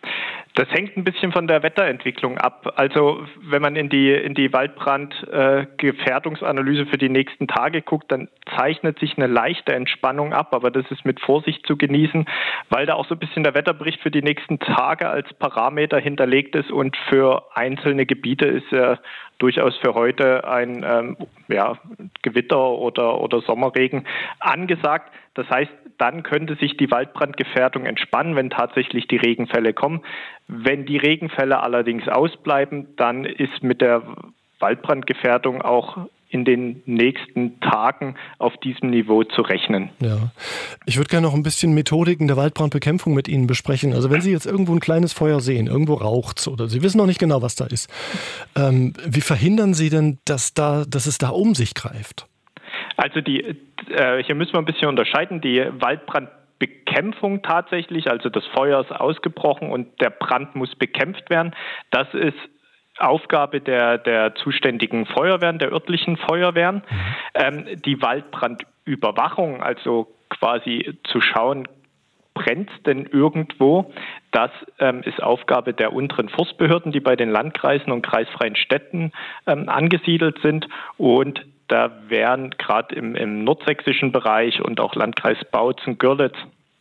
Das hängt ein bisschen von der Wetterentwicklung ab. Also wenn man in die, in die Waldbrandgefährdungsanalyse äh, für die nächsten Tage guckt, dann zeichnet sich eine leichte Entspannung ab, aber das ist mit Vorsicht zu genießen, weil da auch so ein bisschen der Wetterbericht für die nächsten Tage als Parameter hinterlegt ist und für einzelne Gebiete ist ja äh, durchaus für heute ein ähm, ja, Gewitter oder, oder Sommerregen angesagt. Das heißt, dann könnte sich die Waldbrandgefährdung entspannen, wenn tatsächlich die Regenfälle kommen. Wenn die Regenfälle allerdings ausbleiben, dann ist mit der Waldbrandgefährdung auch in den nächsten Tagen auf diesem Niveau zu rechnen. Ja, ich würde gerne noch ein bisschen Methodiken der Waldbrandbekämpfung mit Ihnen besprechen. Also wenn Sie jetzt irgendwo ein kleines Feuer sehen, irgendwo raucht's oder Sie wissen noch nicht genau, was da ist, ähm, wie verhindern Sie denn, dass, da, dass es da um sich greift? Also die, äh, hier müssen wir ein bisschen unterscheiden. Die Waldbrandbekämpfung tatsächlich, also das Feuer ist ausgebrochen und der Brand muss bekämpft werden, das ist Aufgabe der, der zuständigen Feuerwehren, der örtlichen Feuerwehren. Ähm, die Waldbrandüberwachung, also quasi zu schauen, brennt denn irgendwo, das ähm, ist Aufgabe der unteren Forstbehörden, die bei den Landkreisen und kreisfreien Städten ähm, angesiedelt sind. Und da werden gerade im, im nordsächsischen Bereich und auch Landkreis Bautzen, Görlitz,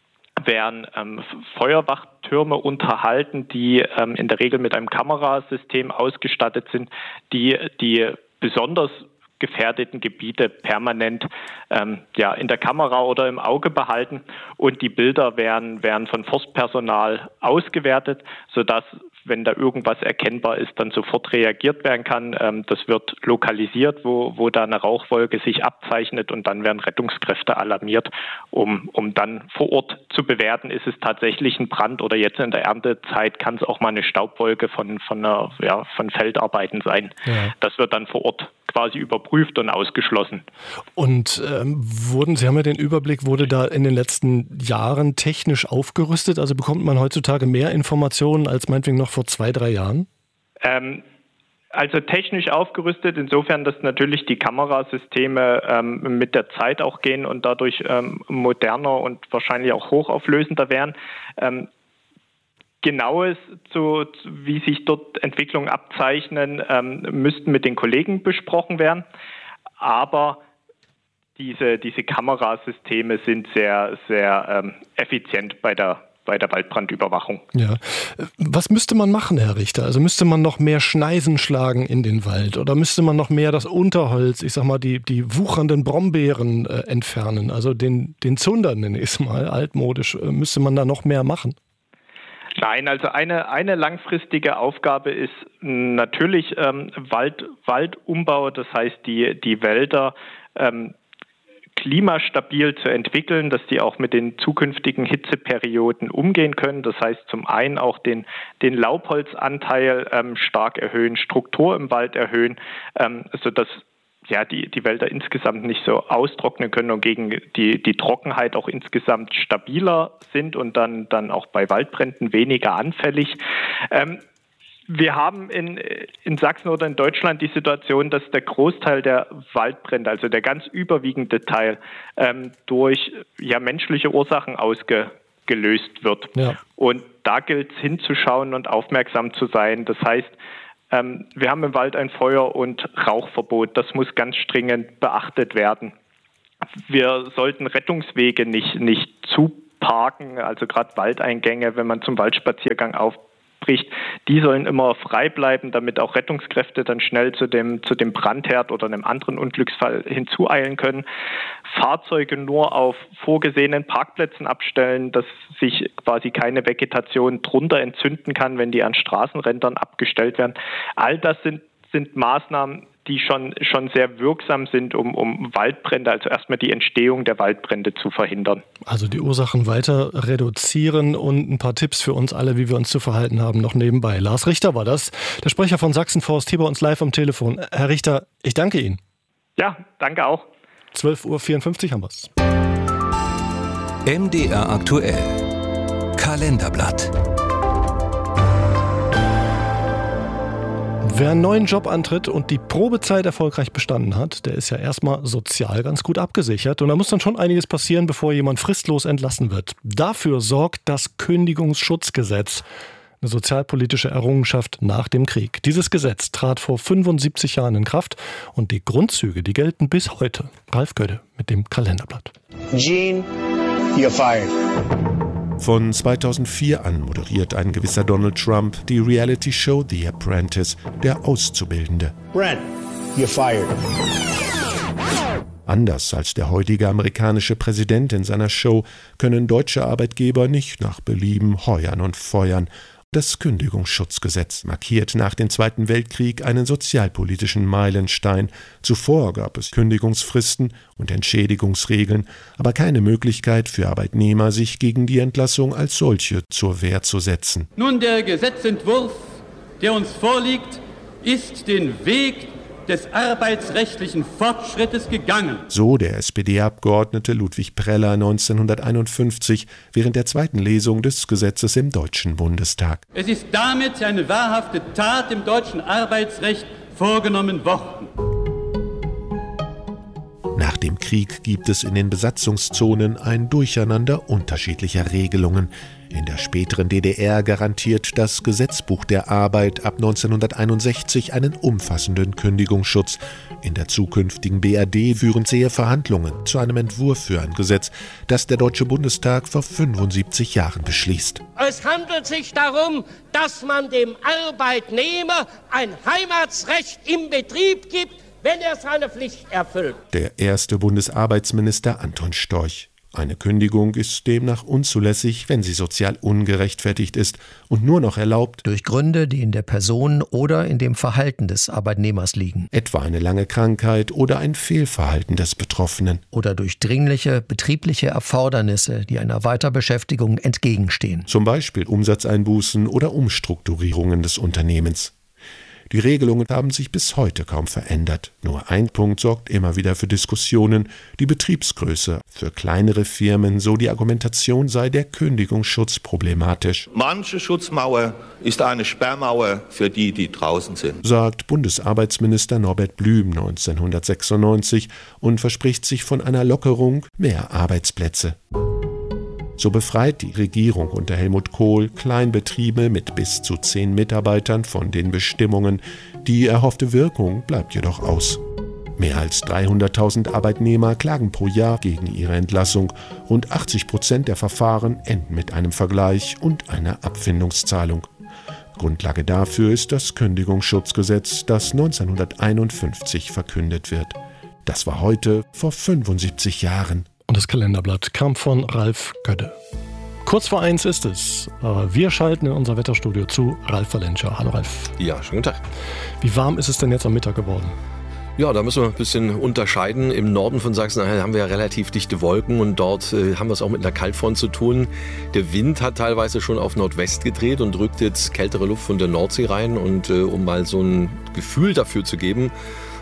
werden ähm, Feuerwachtürme unterhalten, die ähm, in der Regel mit einem Kamerasystem ausgestattet sind, die die besonders gefährdeten Gebiete permanent ähm, ja, in der Kamera oder im Auge behalten. Und die Bilder werden, werden von Forstpersonal ausgewertet, sodass, wenn da irgendwas erkennbar ist, dann sofort reagiert werden kann. Ähm, das wird lokalisiert, wo, wo da eine Rauchwolke sich abzeichnet und dann werden Rettungskräfte alarmiert, um, um dann vor Ort zu bewerten, ist es tatsächlich ein Brand oder jetzt in der Erntezeit kann es auch mal eine Staubwolke von, von, einer, ja, von Feldarbeiten sein. Ja. Das wird dann vor Ort quasi überprüft und ausgeschlossen. Und ähm, wurden, Sie haben ja den Überblick, wurde da in den letzten Jahren technisch aufgerüstet? Also bekommt man heutzutage mehr Informationen als meinetwegen noch vor zwei, drei Jahren? Ähm, also technisch aufgerüstet, insofern, dass natürlich die Kamerasysteme ähm, mit der Zeit auch gehen und dadurch ähm, moderner und wahrscheinlich auch hochauflösender werden. Ähm, Genaues, zu, wie sich dort Entwicklungen abzeichnen, ähm, müssten mit den Kollegen besprochen werden. Aber diese, diese Kamerasysteme sind sehr, sehr ähm, effizient bei der, bei der Waldbrandüberwachung. Ja. Was müsste man machen, Herr Richter? Also müsste man noch mehr Schneisen schlagen in den Wald oder müsste man noch mehr das Unterholz, ich sag mal, die, die wuchernden Brombeeren äh, entfernen? Also den, den Zunder, nenne ich es mal, altmodisch, äh, müsste man da noch mehr machen? Nein, also eine, eine langfristige Aufgabe ist natürlich ähm, Wald, Waldumbau, das heißt die, die Wälder ähm, klimastabil zu entwickeln, dass die auch mit den zukünftigen Hitzeperioden umgehen können. Das heißt zum einen auch den, den Laubholzanteil ähm, stark erhöhen, Struktur im Wald erhöhen, ähm, sodass ja, die, die Wälder insgesamt nicht so austrocknen können und gegen die, die Trockenheit auch insgesamt stabiler sind und dann, dann auch bei Waldbränden weniger anfällig. Ähm, wir haben in, in Sachsen oder in Deutschland die Situation, dass der Großteil der Waldbrände, also der ganz überwiegende Teil, ähm, durch ja, menschliche Ursachen ausgelöst wird. Ja. Und da gilt es hinzuschauen und aufmerksam zu sein. Das heißt, Ähm, wir haben im Wald ein Feuer- und Rauchverbot. Das muss ganz stringent beachtet werden. Wir sollten Rettungswege nicht, nicht zuparken, also gerade Waldeingänge, wenn man zum Waldspaziergang aufbricht. Die sollen immer frei bleiben, damit auch Rettungskräfte dann schnell zu dem, zu dem Brandherd oder einem anderen Unglücksfall hinzueilen können. Fahrzeuge nur auf vorgesehenen Parkplätzen abstellen, dass sich quasi keine Vegetation drunter entzünden kann, wenn die an Straßenrändern abgestellt werden. All das sind, sind Maßnahmen, die schon, schon sehr wirksam sind, um, um Waldbrände, also erstmal die Entstehung der Waldbrände zu verhindern. Also die Ursachen weiter reduzieren und ein paar Tipps für uns alle, wie wir uns zu verhalten haben, noch nebenbei. Lars Richter war das, der Sprecher von Sachsen-Forst, hier bei uns live am Telefon. Herr Richter, ich danke Ihnen. Ja, danke auch. zwölf Uhr vierundfünfzig haben wir es. M D R aktuell. Kalenderblatt. Wer einen neuen Job antritt und die Probezeit erfolgreich bestanden hat, der ist ja erstmal sozial ganz gut abgesichert. Und da muss dann schon einiges passieren, bevor jemand fristlos entlassen wird. Dafür sorgt das Kündigungsschutzgesetz, eine sozialpolitische Errungenschaft nach dem Krieg. Dieses Gesetz trat vor fünfundsiebzig Jahren in Kraft und die Grundzüge, die gelten bis heute. Ralf Gödde mit dem Kalenderblatt. Gene, you're fired. Von zweitausendvier an moderiert ein gewisser Donald Trump die Reality-Show The Apprentice, der Auszubildende. Brent, you're fired. Anders als der heutige amerikanische Präsident in seiner Show können deutsche Arbeitgeber nicht nach Belieben heuern und feuern. Das Kündigungsschutzgesetz markiert nach dem Zweiten Weltkrieg einen sozialpolitischen Meilenstein. Zuvor gab es Kündigungsfristen und Entschädigungsregeln, aber keine Möglichkeit für Arbeitnehmer, sich gegen die Entlassung als solche zur Wehr zu setzen. Nun, der Gesetzentwurf, der uns vorliegt, ist den Weg des arbeitsrechtlichen Fortschrittes gegangen. So der S P D-Abgeordnete Ludwig Preller neunzehnhunderteinundfünfzig während der zweiten Lesung des Gesetzes im Deutschen Bundestag. Es ist damit eine wahrhafte Tat im deutschen Arbeitsrecht vorgenommen worden. Nach dem Krieg gibt es in den Besatzungszonen ein Durcheinander unterschiedlicher Regelungen. In der späteren D D R garantiert das Gesetzbuch der Arbeit ab neunzehnhunderteinundsechzig einen umfassenden Kündigungsschutz. In der zukünftigen B R D führen zähe Verhandlungen zu einem Entwurf für ein Gesetz, das der Deutsche Bundestag vor fünfundsiebzig Jahren beschließt. Es handelt sich darum, dass man dem Arbeitnehmer ein Heimatsrecht im Betrieb gibt, wenn er seine Pflicht erfüllt. Der erste Bundesarbeitsminister Anton Storch. Eine Kündigung ist demnach unzulässig, wenn sie sozial ungerechtfertigt ist und nur noch erlaubt durch Gründe, die in der Person oder in dem Verhalten des Arbeitnehmers liegen. Etwa eine lange Krankheit oder ein Fehlverhalten des Betroffenen. Oder durch dringliche betriebliche Erfordernisse, die einer Weiterbeschäftigung entgegenstehen. Zum Beispiel Umsatzeinbußen oder Umstrukturierungen des Unternehmens. Die Regelungen haben sich bis heute kaum verändert. Nur ein Punkt sorgt immer wieder für Diskussionen, die Betriebsgröße. Für kleinere Firmen, so die Argumentation, sei der Kündigungsschutz problematisch. Manche Schutzmauer ist eine Sperrmauer für die, die draußen sind, sagt Bundesarbeitsminister Norbert Blüm neunzehnhundertsechsundneunzig und verspricht sich von einer Lockerung mehr Arbeitsplätze. So befreit die Regierung unter Helmut Kohl Kleinbetriebe mit bis zu zehn Mitarbeitern von den Bestimmungen. Die erhoffte Wirkung bleibt jedoch aus. Mehr als dreihunderttausend Arbeitnehmer klagen pro Jahr gegen ihre Entlassung. Rund achtzig Prozent der Verfahren enden mit einem Vergleich und einer Abfindungszahlung. Grundlage dafür ist das Kündigungsschutzgesetz, das neunzehnhunderteinundfünfzig verkündet wird. Das war heute vor fünfundsiebzig Jahren. Und das Kalenderblatt kam von Ralf Gödde. Kurz vor eins ist es. Wir schalten in unser Wetterstudio zu Ralf Valenscher. Hallo Ralf. Ja, schönen Tag. Wie warm ist es denn jetzt am Mittag geworden? Ja, da müssen wir ein bisschen unterscheiden. Im Norden von Sachsen-Anhalt haben wir ja relativ dichte Wolken und dort äh, haben wir es auch mit einer Kaltfront zu tun. Der Wind hat teilweise schon auf Nordwest gedreht und drückt jetzt kältere Luft von der Nordsee rein. Und äh, um mal so ein Gefühl dafür zu geben,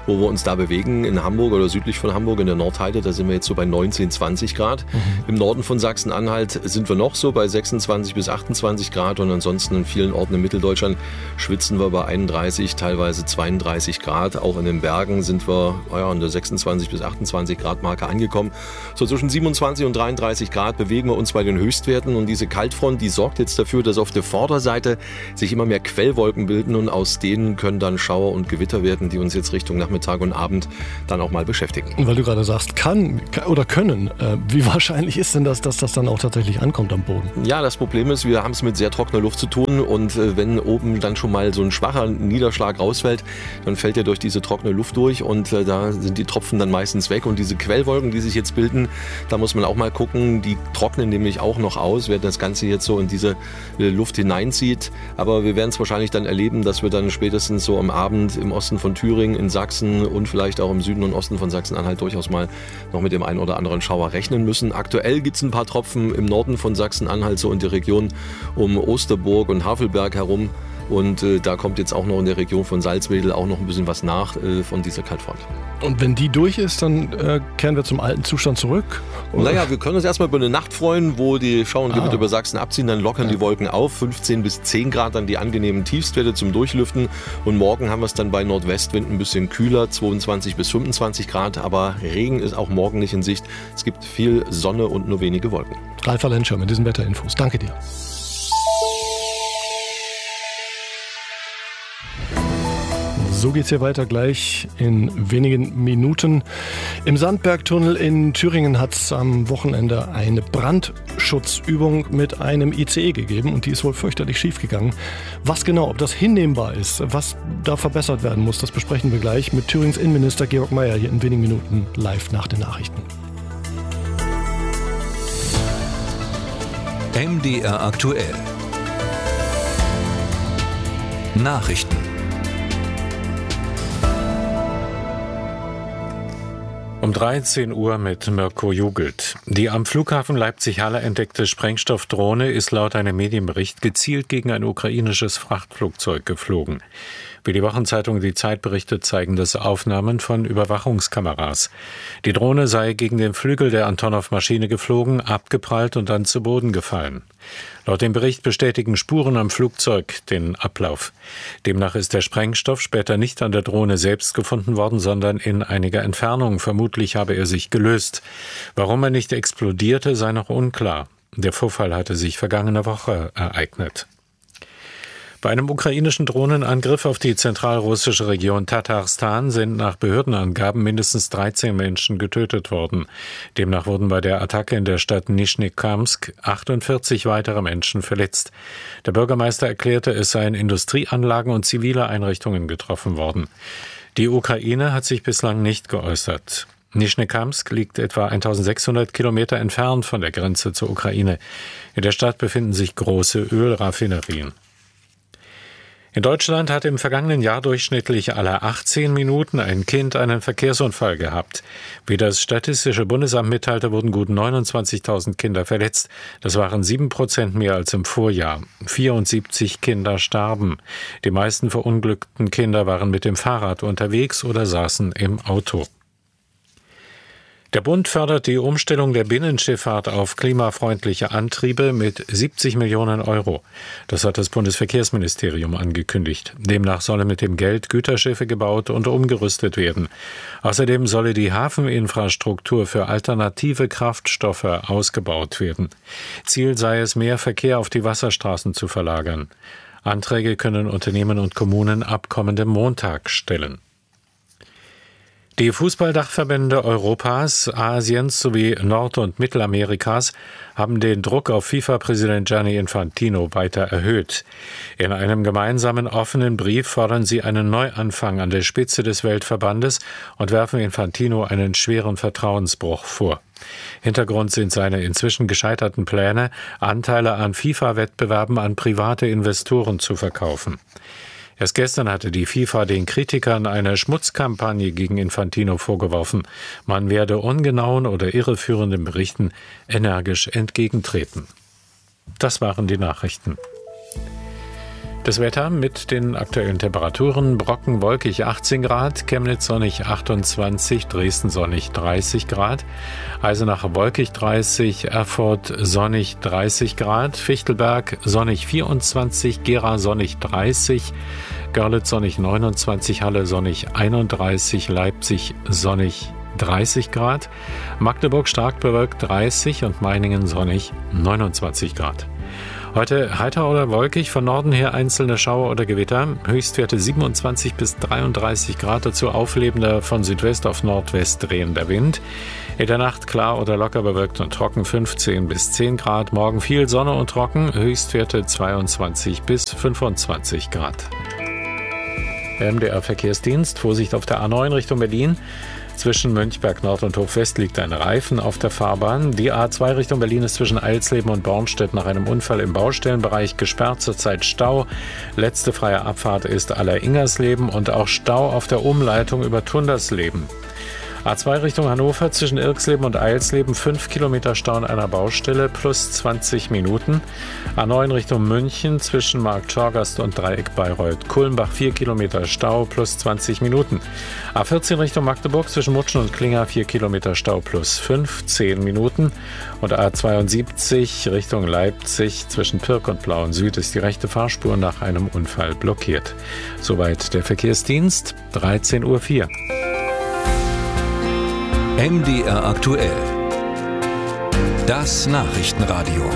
wo wir uns da bewegen. In Hamburg oder südlich von Hamburg, in der Nordheide, da sind wir jetzt so bei neunzehn, zwanzig Grad. Mhm. Im Norden von Sachsen-Anhalt sind wir noch so bei sechsundzwanzig bis achtundzwanzig Grad und ansonsten in vielen Orten in Mitteldeutschland schwitzen wir bei einunddreißig, teilweise zweiunddreißig Grad. Auch in den Bergen sind wir naja, an der sechsundzwanzig bis achtundzwanzig Grad Marke angekommen. So zwischen siebenundzwanzig und dreiunddreißig Grad bewegen wir uns bei den Höchstwerten und diese Kaltfront, die sorgt jetzt dafür, dass auf der Vorderseite sich immer mehr Quellwolken bilden und aus denen können dann Schauer und Gewitter werden, die uns jetzt Richtung Nachmittag und Abend dann auch mal beschäftigen. Weil du gerade sagst, kann oder können, äh, wie wahrscheinlich ist denn das, dass das dann auch tatsächlich ankommt am Boden? Ja, das Problem ist, wir haben es mit sehr trockener Luft zu tun und äh, wenn oben dann schon mal so ein schwacher Niederschlag rausfällt, dann fällt er durch diese trockene Luft durch und äh, da sind die Tropfen dann meistens weg und diese Quellwolken, die sich jetzt bilden, da muss man auch mal gucken, die trocknen nämlich auch noch aus, wenn das Ganze jetzt so in diese äh, Luft hineinzieht, aber wir werden es wahrscheinlich dann erleben, dass wir dann spätestens so am Abend im Osten von Thüringen, in Sachsen und vielleicht auch im Süden und Osten von Sachsen-Anhalt durchaus mal noch mit dem einen oder anderen Schauer rechnen müssen. Aktuell gibt es ein paar Tropfen im Norden von Sachsen-Anhalt, so in der Region um Osterburg und Havelberg herum. Und äh, da kommt jetzt auch noch in der Region von Salzwedel auch noch ein bisschen was nach äh, von dieser Kaltfront. Und wenn die durch ist, dann äh, kehren wir zum alten Zustand zurück? Oder? Naja, wir können uns erstmal über eine Nacht freuen, wo die Schauer und Gewitter ah. über Sachsen abziehen, dann lockern ja. die Wolken auf, fünfzehn bis zehn Grad dann die angenehmen Tiefstwerte zum Durchlüften und morgen haben wir es dann bei Nordwestwind ein bisschen kühler, zweiundzwanzig bis fünfundzwanzig Grad, aber Regen ist auch morgen nicht in Sicht. Es gibt viel Sonne und nur wenige Wolken. Ralf Valenscher mit diesen Wetterinfos. Danke dir. So geht's hier weiter gleich in wenigen Minuten. Im Sandbergtunnel in Thüringen hat es am Wochenende eine Brandschutzübung mit einem I C E gegeben und die ist wohl fürchterlich schiefgegangen. Was genau, ob das hinnehmbar ist, was da verbessert werden muss, das besprechen wir gleich mit Thürings Innenminister Georg Mayer hier in wenigen Minuten live nach den Nachrichten. M D R aktuell. Nachrichten. Um dreizehn Uhr mit Mirko Jugelt. Die am Flughafen Leipzig-Halle entdeckte Sprengstoffdrohne ist laut einem Medienbericht gezielt gegen ein ukrainisches Frachtflugzeug geflogen. Wie die Wochenzeitung Die Zeit berichtet, zeigen das Aufnahmen von Überwachungskameras. Die Drohne sei gegen den Flügel der Antonov-Maschine geflogen, abgeprallt und dann zu Boden gefallen. Laut dem Bericht bestätigen Spuren am Flugzeug den Ablauf. Demnach ist der Sprengstoff später nicht an der Drohne selbst gefunden worden, sondern in einiger Entfernung. Vermutlich habe er sich gelöst. Warum er nicht explodierte, sei noch unklar. Der Vorfall hatte sich vergangene Woche ereignet. Bei einem ukrainischen Drohnenangriff auf die zentralrussische Region Tatarstan sind nach Behördenangaben mindestens dreizehn Menschen getötet worden. Demnach wurden bei der Attacke in der Stadt Nischnekamsk achtundvierzig weitere Menschen verletzt. Der Bürgermeister erklärte, es seien Industrieanlagen und zivile Einrichtungen getroffen worden. Die Ukraine hat sich bislang nicht geäußert. Nischnekamsk liegt etwa eintausendsechshundert Kilometer entfernt von der Grenze zur Ukraine. In der Stadt befinden sich große Ölraffinerien. In Deutschland hat im vergangenen Jahr durchschnittlich alle achtzehn Minuten ein Kind einen Verkehrsunfall gehabt. Wie das Statistische Bundesamt mitteilte, wurden gut neunundzwanzigtausend Kinder verletzt. Das waren sieben Prozent mehr als im Vorjahr. vierundsiebzig Kinder starben. Die meisten verunglückten Kinder waren mit dem Fahrrad unterwegs oder saßen im Auto. Der Bund fördert die Umstellung der Binnenschifffahrt auf klimafreundliche Antriebe mit siebzig Millionen Euro. Das hat das Bundesverkehrsministerium angekündigt. Demnach solle mit dem Geld Güterschiffe gebaut und umgerüstet werden. Außerdem solle die Hafeninfrastruktur für alternative Kraftstoffe ausgebaut werden. Ziel sei es, mehr Verkehr auf die Wasserstraßen zu verlagern. Anträge können Unternehmen und Kommunen ab kommendem Montag stellen. Die Fußballdachverbände Europas, Asiens sowie Nord- und Mittelamerikas haben den Druck auf FIFA-Präsident Gianni Infantino weiter erhöht. In einem gemeinsamen offenen Brief fordern sie einen Neuanfang an der Spitze des Weltverbandes und werfen Infantino einen schweren Vertrauensbruch vor. Hintergrund sind seine inzwischen gescheiterten Pläne, Anteile an FIFA-Wettbewerben an private Investoren zu verkaufen. Erst gestern hatte die FIFA den Kritikern eine Schmutzkampagne gegen Infantino vorgeworfen. Man werde ungenauen oder irreführenden Berichten energisch entgegentreten. Das waren die Nachrichten. Das Wetter mit den aktuellen Temperaturen: Brocken wolkig achtzehn Grad, Chemnitz sonnig achtundzwanzig, Dresden sonnig dreißig Grad, Eisenach wolkig dreißig, Erfurt sonnig dreißig Grad, Fichtelberg sonnig vierundzwanzig, Gera sonnig dreißig, Görlitz sonnig neunundzwanzig, Halle sonnig einunddreißig, Leipzig sonnig dreißig Grad, Magdeburg stark bewölkt dreißig und Meiningen sonnig neunundzwanzig Grad. Heute heiter oder wolkig, von Norden her einzelne Schauer oder Gewitter, Höchstwerte siebenundzwanzig bis dreiunddreißig Grad, dazu auflebender von Südwest auf Nordwest drehender Wind. In der Nacht klar oder locker bewölkt und trocken, fünfzehn bis zehn Grad. Morgen viel Sonne und trocken, Höchstwerte zweiundzwanzig bis fünfundzwanzig Grad. M D R Verkehrsdienst, Vorsicht auf der A neun Richtung Berlin. Zwischen Mönchberg Nord und Hochwest liegt ein Reifen auf der Fahrbahn. Die A zwei Richtung Berlin ist zwischen Eilsleben und Bornstedt nach einem Unfall im Baustellenbereich gesperrt, zurzeit Stau. Letzte freie Abfahrt ist Aller-Ingersleben und auch Stau auf der Umleitung über Tundersleben. A zwei Richtung Hannover zwischen Irksleben und Eilsleben, fünf Kilometer Stau an einer Baustelle plus zwanzig Minuten. A neun Richtung München zwischen Markt-Torgast und Dreieck Bayreuth-Kulmbach, vier Kilometer Stau plus zwanzig Minuten. A vierzehn Richtung Magdeburg zwischen Mutschen und Klinger, vier Kilometer Stau plus fünfzehn Minuten. Und A zweiundsiebzig Richtung Leipzig zwischen Pirk und Blauen Süd ist die rechte Fahrspur nach einem Unfall blockiert. Soweit der Verkehrsdienst, dreizehn Uhr vier. M D R aktuell. Das Nachrichtenradio.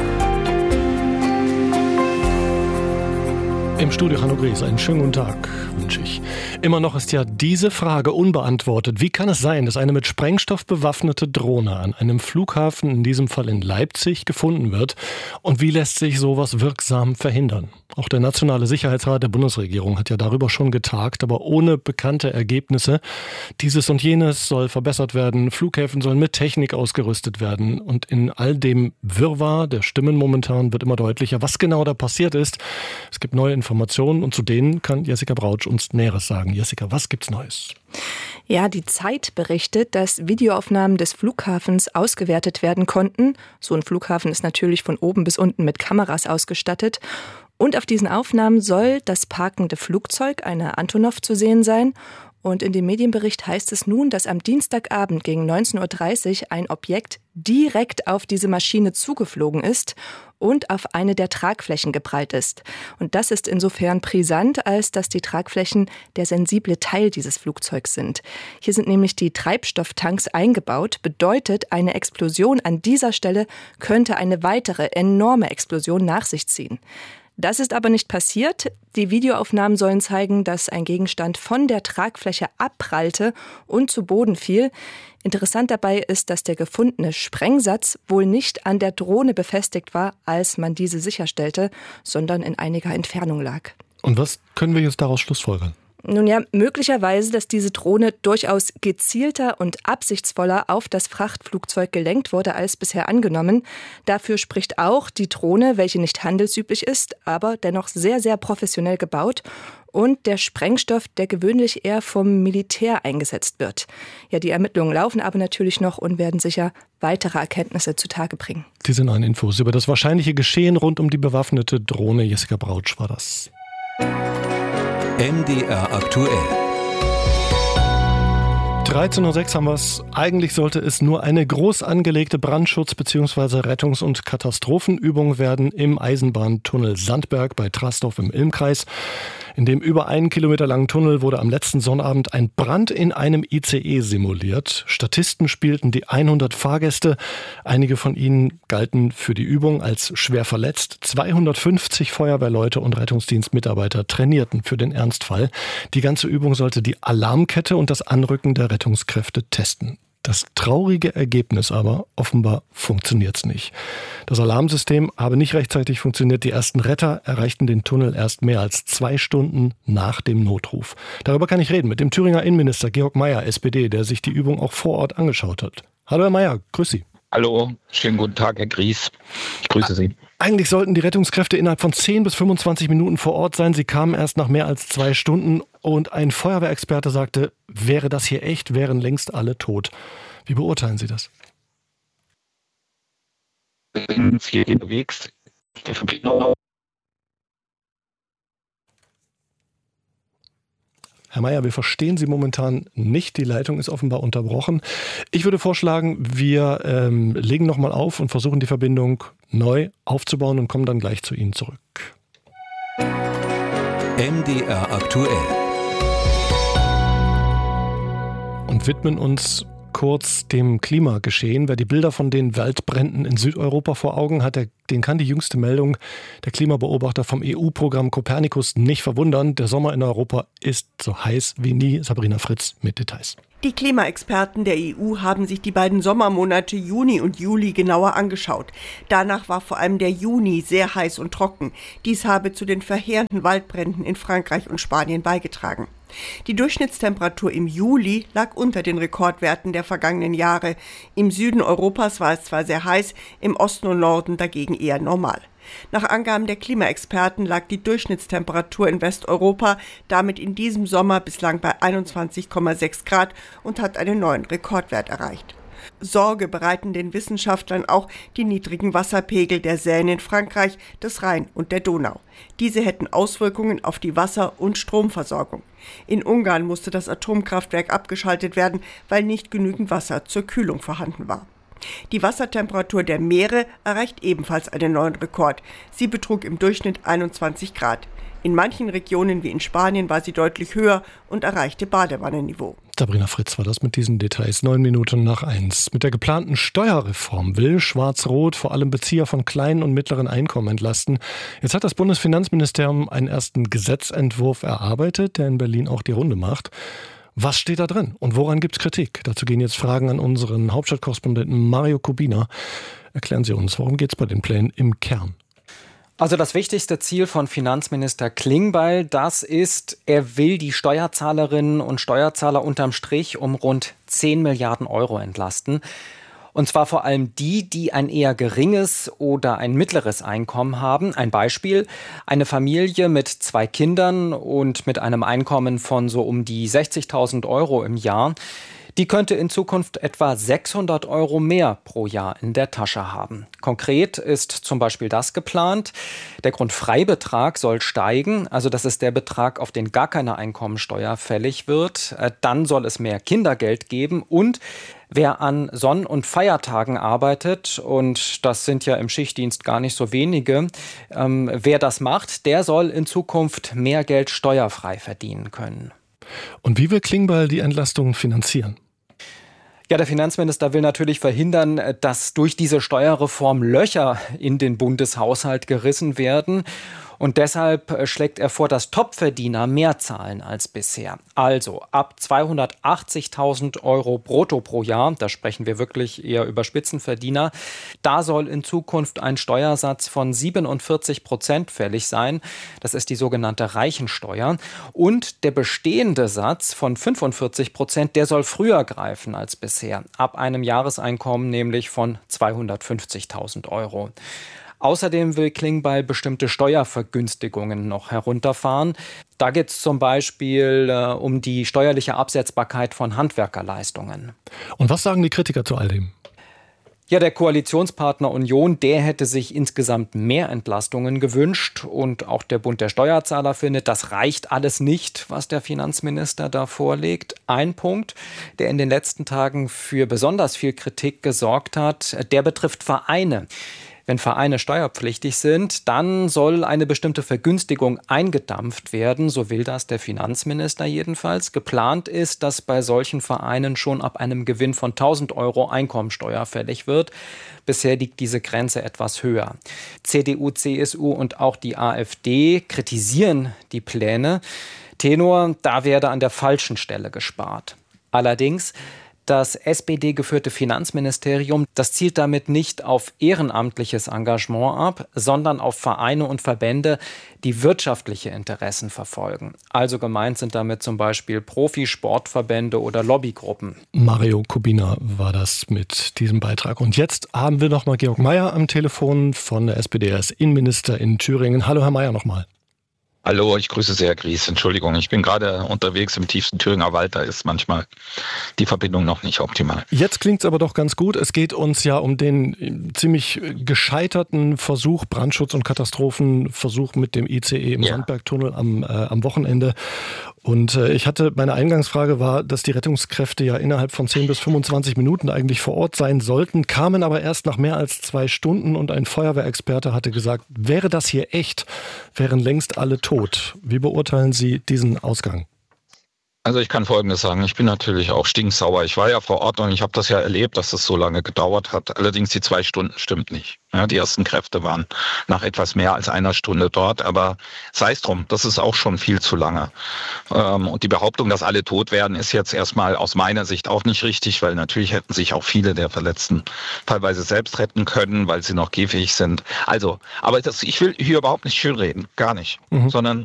Im Studio Hanno Gries, einen schönen guten Tag wünsche ich. Immer noch ist ja diese Frage unbeantwortet. Wie kann es sein, dass eine mit Sprengstoff bewaffnete Drohne an einem Flughafen, in diesem Fall in Leipzig, gefunden wird? Und wie lässt sich sowas wirksam verhindern? Auch der Nationale Sicherheitsrat der Bundesregierung hat ja darüber schon getagt, aber ohne bekannte Ergebnisse. Dieses und jenes soll verbessert werden, Flughäfen sollen mit Technik ausgerüstet werden. Und in all dem Wirrwarr der Stimmen momentan wird immer deutlicher, was genau da passiert ist. Es gibt neue Informationen und zu denen kann Jessica Brautsch uns Näheres sagen. Jessica, was gibt's Neues? Ja, die Zeit berichtet, dass Videoaufnahmen des Flughafens ausgewertet werden konnten. So ein Flughafen ist natürlich von oben bis unten mit Kameras ausgestattet. Und auf diesen Aufnahmen soll das parkende Flugzeug, eine Antonov, zu sehen sein. Und in dem Medienbericht heißt es nun, dass am Dienstagabend gegen neunzehn Uhr dreißig ein Objekt direkt auf diese Maschine zugeflogen ist und auf eine der Tragflächen geprallt ist. Und das ist insofern brisant, als dass die Tragflächen der sensible Teil dieses Flugzeugs sind. Hier sind nämlich die Treibstofftanks eingebaut. Bedeutet, eine Explosion an dieser Stelle könnte eine weitere enorme Explosion nach sich ziehen. Das ist aber nicht passiert. Die Videoaufnahmen sollen zeigen, dass ein Gegenstand von der Tragfläche abprallte und zu Boden fiel. Interessant dabei ist, dass der gefundene Sprengsatz wohl nicht an der Drohne befestigt war, als man diese sicherstellte, sondern in einiger Entfernung lag. Und was können wir jetzt daraus schlussfolgern? Nun ja, möglicherweise, dass diese Drohne durchaus gezielter und absichtsvoller auf das Frachtflugzeug gelenkt wurde als bisher angenommen. Dafür spricht auch die Drohne, welche nicht handelsüblich ist, aber dennoch sehr, sehr professionell gebaut. Und der Sprengstoff, der gewöhnlich eher vom Militär eingesetzt wird. Ja, die Ermittlungen laufen aber natürlich noch und werden sicher weitere Erkenntnisse zutage bringen. Die sind an Infos über das wahrscheinliche Geschehen rund um die bewaffnete Drohne. Jessica Brautsch war das. M D R aktuell. dreizehn Uhr sechs haben wir es. Eigentlich sollte es nur eine groß angelegte Brandschutz- bzw. Rettungs- und Katastrophenübung werden im Eisenbahntunnel Sandberg bei Trastorf im Ilmkreis. In dem über einen Kilometer langen Tunnel wurde am letzten Sonnabend ein Brand in einem I C E simuliert. Statisten spielten die hundert Fahrgäste. Einige von ihnen galten für die Übung als schwer verletzt. zweihundertfünfzig Feuerwehrleute und Rettungsdienstmitarbeiter trainierten für den Ernstfall. Die ganze Übung sollte die Alarmkette und das Anrücken der Rettungskräfte testen. Das traurige Ergebnis aber, offenbar funktioniert's nicht. Das Alarmsystem habe nicht rechtzeitig funktioniert. Die ersten Retter erreichten den Tunnel erst mehr als zwei Stunden nach dem Notruf. Darüber kann ich reden mit dem Thüringer Innenminister Georg Mayer, S P D, der sich die Übung auch vor Ort angeschaut hat. Hallo Herr Mayer, grüß Sie. Hallo, schönen guten Tag, Herr Gries. Ich grüße Sie. Eigentlich sollten die Rettungskräfte innerhalb von zehn bis fünfundzwanzig Minuten vor Ort sein. Sie kamen erst nach mehr als zwei Stunden und ein Feuerwehrexperte sagte, wäre das hier echt, wären längst alle tot. Wie beurteilen Sie das? Ich bin viel unterwegs. Herr Mayer, wir verstehen Sie momentan nicht. Die Leitung ist offenbar unterbrochen. Ich würde vorschlagen, wir ähm, legen nochmal auf und versuchen die Verbindung neu aufzubauen und kommen dann gleich zu Ihnen zurück. M D R aktuell. Und widmen uns kurz dem Klimageschehen. Wer die Bilder von den Waldbränden in Südeuropa vor Augen hat, der, den kann die jüngste Meldung der Klimabeobachter vom E U-Programm Copernicus nicht verwundern. Der Sommer in Europa ist so heiß wie nie. Sabrina Fritz mit Details. Die Klimaexperten der E U haben sich die beiden Sommermonate Juni und Juli genauer angeschaut. Danach war vor allem der Juni sehr heiß und trocken. Dies habe zu den verheerenden Waldbränden in Frankreich und Spanien beigetragen. Die Durchschnittstemperatur im Juli lag unter den Rekordwerten der vergangenen Jahre. Im Süden Europas war es zwar sehr heiß, im Osten und Norden dagegen eher normal. Nach Angaben der Klimaexperten lag die Durchschnittstemperatur in Westeuropa damit in diesem Sommer bislang bei einundzwanzig Komma sechs Grad und hat einen neuen Rekordwert erreicht. Sorge bereiten den Wissenschaftlern auch die niedrigen Wasserpegel der Seine in Frankreich, des Rhein und der Donau. Diese hätten Auswirkungen auf die Wasser- und Stromversorgung. In Ungarn musste das Atomkraftwerk abgeschaltet werden, weil nicht genügend Wasser zur Kühlung vorhanden war. Die Wassertemperatur der Meere erreicht ebenfalls einen neuen Rekord. Sie betrug im Durchschnitt einundzwanzig Grad. In manchen Regionen wie in Spanien war sie deutlich höher und erreichte Badewannenniveau. Sabrina Fritz war das mit diesen Details. Neun Minuten nach eins. Mit der geplanten Steuerreform will Schwarz-Rot vor allem Bezieher von kleinen und mittleren Einkommen entlasten. Jetzt hat das Bundesfinanzministerium einen ersten Gesetzentwurf erarbeitet, der in Berlin auch die Runde macht. Was steht da drin und woran gibt es Kritik? Dazu gehen jetzt Fragen an unseren Hauptstadtkorrespondenten Mario Kubina. Erklären Sie uns, worum geht es bei den Plänen im Kern? Also das wichtigste Ziel von Finanzminister Klingbeil, das ist, er will die Steuerzahlerinnen und Steuerzahler unterm Strich um rund zehn Milliarden Euro entlasten. Und zwar vor allem die, die ein eher geringes oder ein mittleres Einkommen haben. Ein Beispiel, eine Familie mit zwei Kindern und mit einem Einkommen von so um die sechzigtausend Euro im Jahr. Die könnte in Zukunft etwa sechshundert Euro mehr pro Jahr in der Tasche haben. Konkret ist zum Beispiel das geplant. Der Grundfreibetrag soll steigen, also das ist der Betrag, auf den gar keine Einkommensteuer fällig wird. Dann soll es mehr Kindergeld geben und wer an Sonn- und Feiertagen arbeitet, und das sind ja im Schichtdienst gar nicht so wenige, ähm, wer das macht, der soll in Zukunft mehr Geld steuerfrei verdienen können. Und wie will Klingbeil die Entlastung finanzieren? Ja, der Finanzminister will natürlich verhindern, dass durch diese Steuerreform Löcher in den Bundeshaushalt gerissen werden. Und deshalb schlägt er vor, dass Topverdiener mehr zahlen als bisher. Also ab zweihundertachtzigtausend Euro brutto pro Jahr, da sprechen wir wirklich eher über Spitzenverdiener, da soll in Zukunft ein Steuersatz von siebenundvierzig Prozent fällig sein. Das ist die sogenannte Reichensteuer. Und der bestehende Satz von fünfundvierzig Prozent, der soll früher greifen als bisher. Ab einem Jahreseinkommen nämlich von zweihundertfünfzigtausend Euro. Außerdem will Klingbeil bestimmte Steuervergünstigungen noch herunterfahren. Da geht es zum Beispiel äh, um die steuerliche Absetzbarkeit von Handwerkerleistungen. Und was sagen die Kritiker zu all dem? Ja, der Koalitionspartner Union, der hätte sich insgesamt mehr Entlastungen gewünscht. Und auch der Bund der Steuerzahler findet, das reicht alles nicht, was der Finanzminister da vorlegt. Ein Punkt, der in den letzten Tagen für besonders viel Kritik gesorgt hat, der betrifft Vereine. Wenn Vereine steuerpflichtig sind, dann soll eine bestimmte Vergünstigung eingedampft werden, so will das der Finanzminister jedenfalls. Geplant ist, dass bei solchen Vereinen schon ab einem Gewinn von tausend Euro Einkommensteuer fällig wird. Bisher liegt diese Grenze etwas höher. C D U, C S U und auch die AfD kritisieren die Pläne. Tenor, da werde an der falschen Stelle gespart. Allerdings, das S P D-geführte Finanzministerium, das zielt damit nicht auf ehrenamtliches Engagement ab, sondern auf Vereine und Verbände, die wirtschaftliche Interessen verfolgen. Also gemeint sind damit zum Beispiel Profisportverbände oder Lobbygruppen. Mario Kubina war das mit diesem Beitrag. Und jetzt haben wir noch mal Georg Mayer am Telefon von der S P D. Er ist Innenminister in Thüringen. Hallo, Herr Mayer, nochmal. Hallo, ich grüße Sie, Herr Gries. Entschuldigung, ich bin gerade unterwegs im tiefsten Thüringer Wald, da ist manchmal die Verbindung noch nicht optimal. Jetzt klingt es aber doch ganz gut. Es geht uns ja um den ziemlich gescheiterten Versuch, Brandschutz- und Katastrophenversuch mit dem I C E im ja. Sandbergtunnel am, äh, am Wochenende. Und äh, ich hatte, meine Eingangsfrage war, dass die Rettungskräfte ja innerhalb von zehn bis fünfundzwanzig Minuten eigentlich vor Ort sein sollten, kamen aber erst nach mehr als zwei Stunden und ein Feuerwehrexperte hatte gesagt, wäre das hier echt, wären längst alle tot. Wie beurteilen Sie diesen Ausgang? Also ich kann Folgendes sagen, ich bin natürlich auch stinksauer. Ich war ja vor Ort und ich habe das ja erlebt, dass das so lange gedauert hat. Allerdings die zwei Stunden stimmt nicht. Ja, die ersten Kräfte waren nach etwas mehr als einer Stunde dort, aber sei es drum, das ist auch schon viel zu lange. Ähm, und die Behauptung, dass alle tot werden, ist jetzt erstmal aus meiner Sicht auch nicht richtig, weil natürlich hätten sich auch viele der Verletzten teilweise selbst retten können, weil sie noch gehfähig sind. Also, aber das, ich will hier überhaupt nicht schönreden, gar nicht, mhm. sondern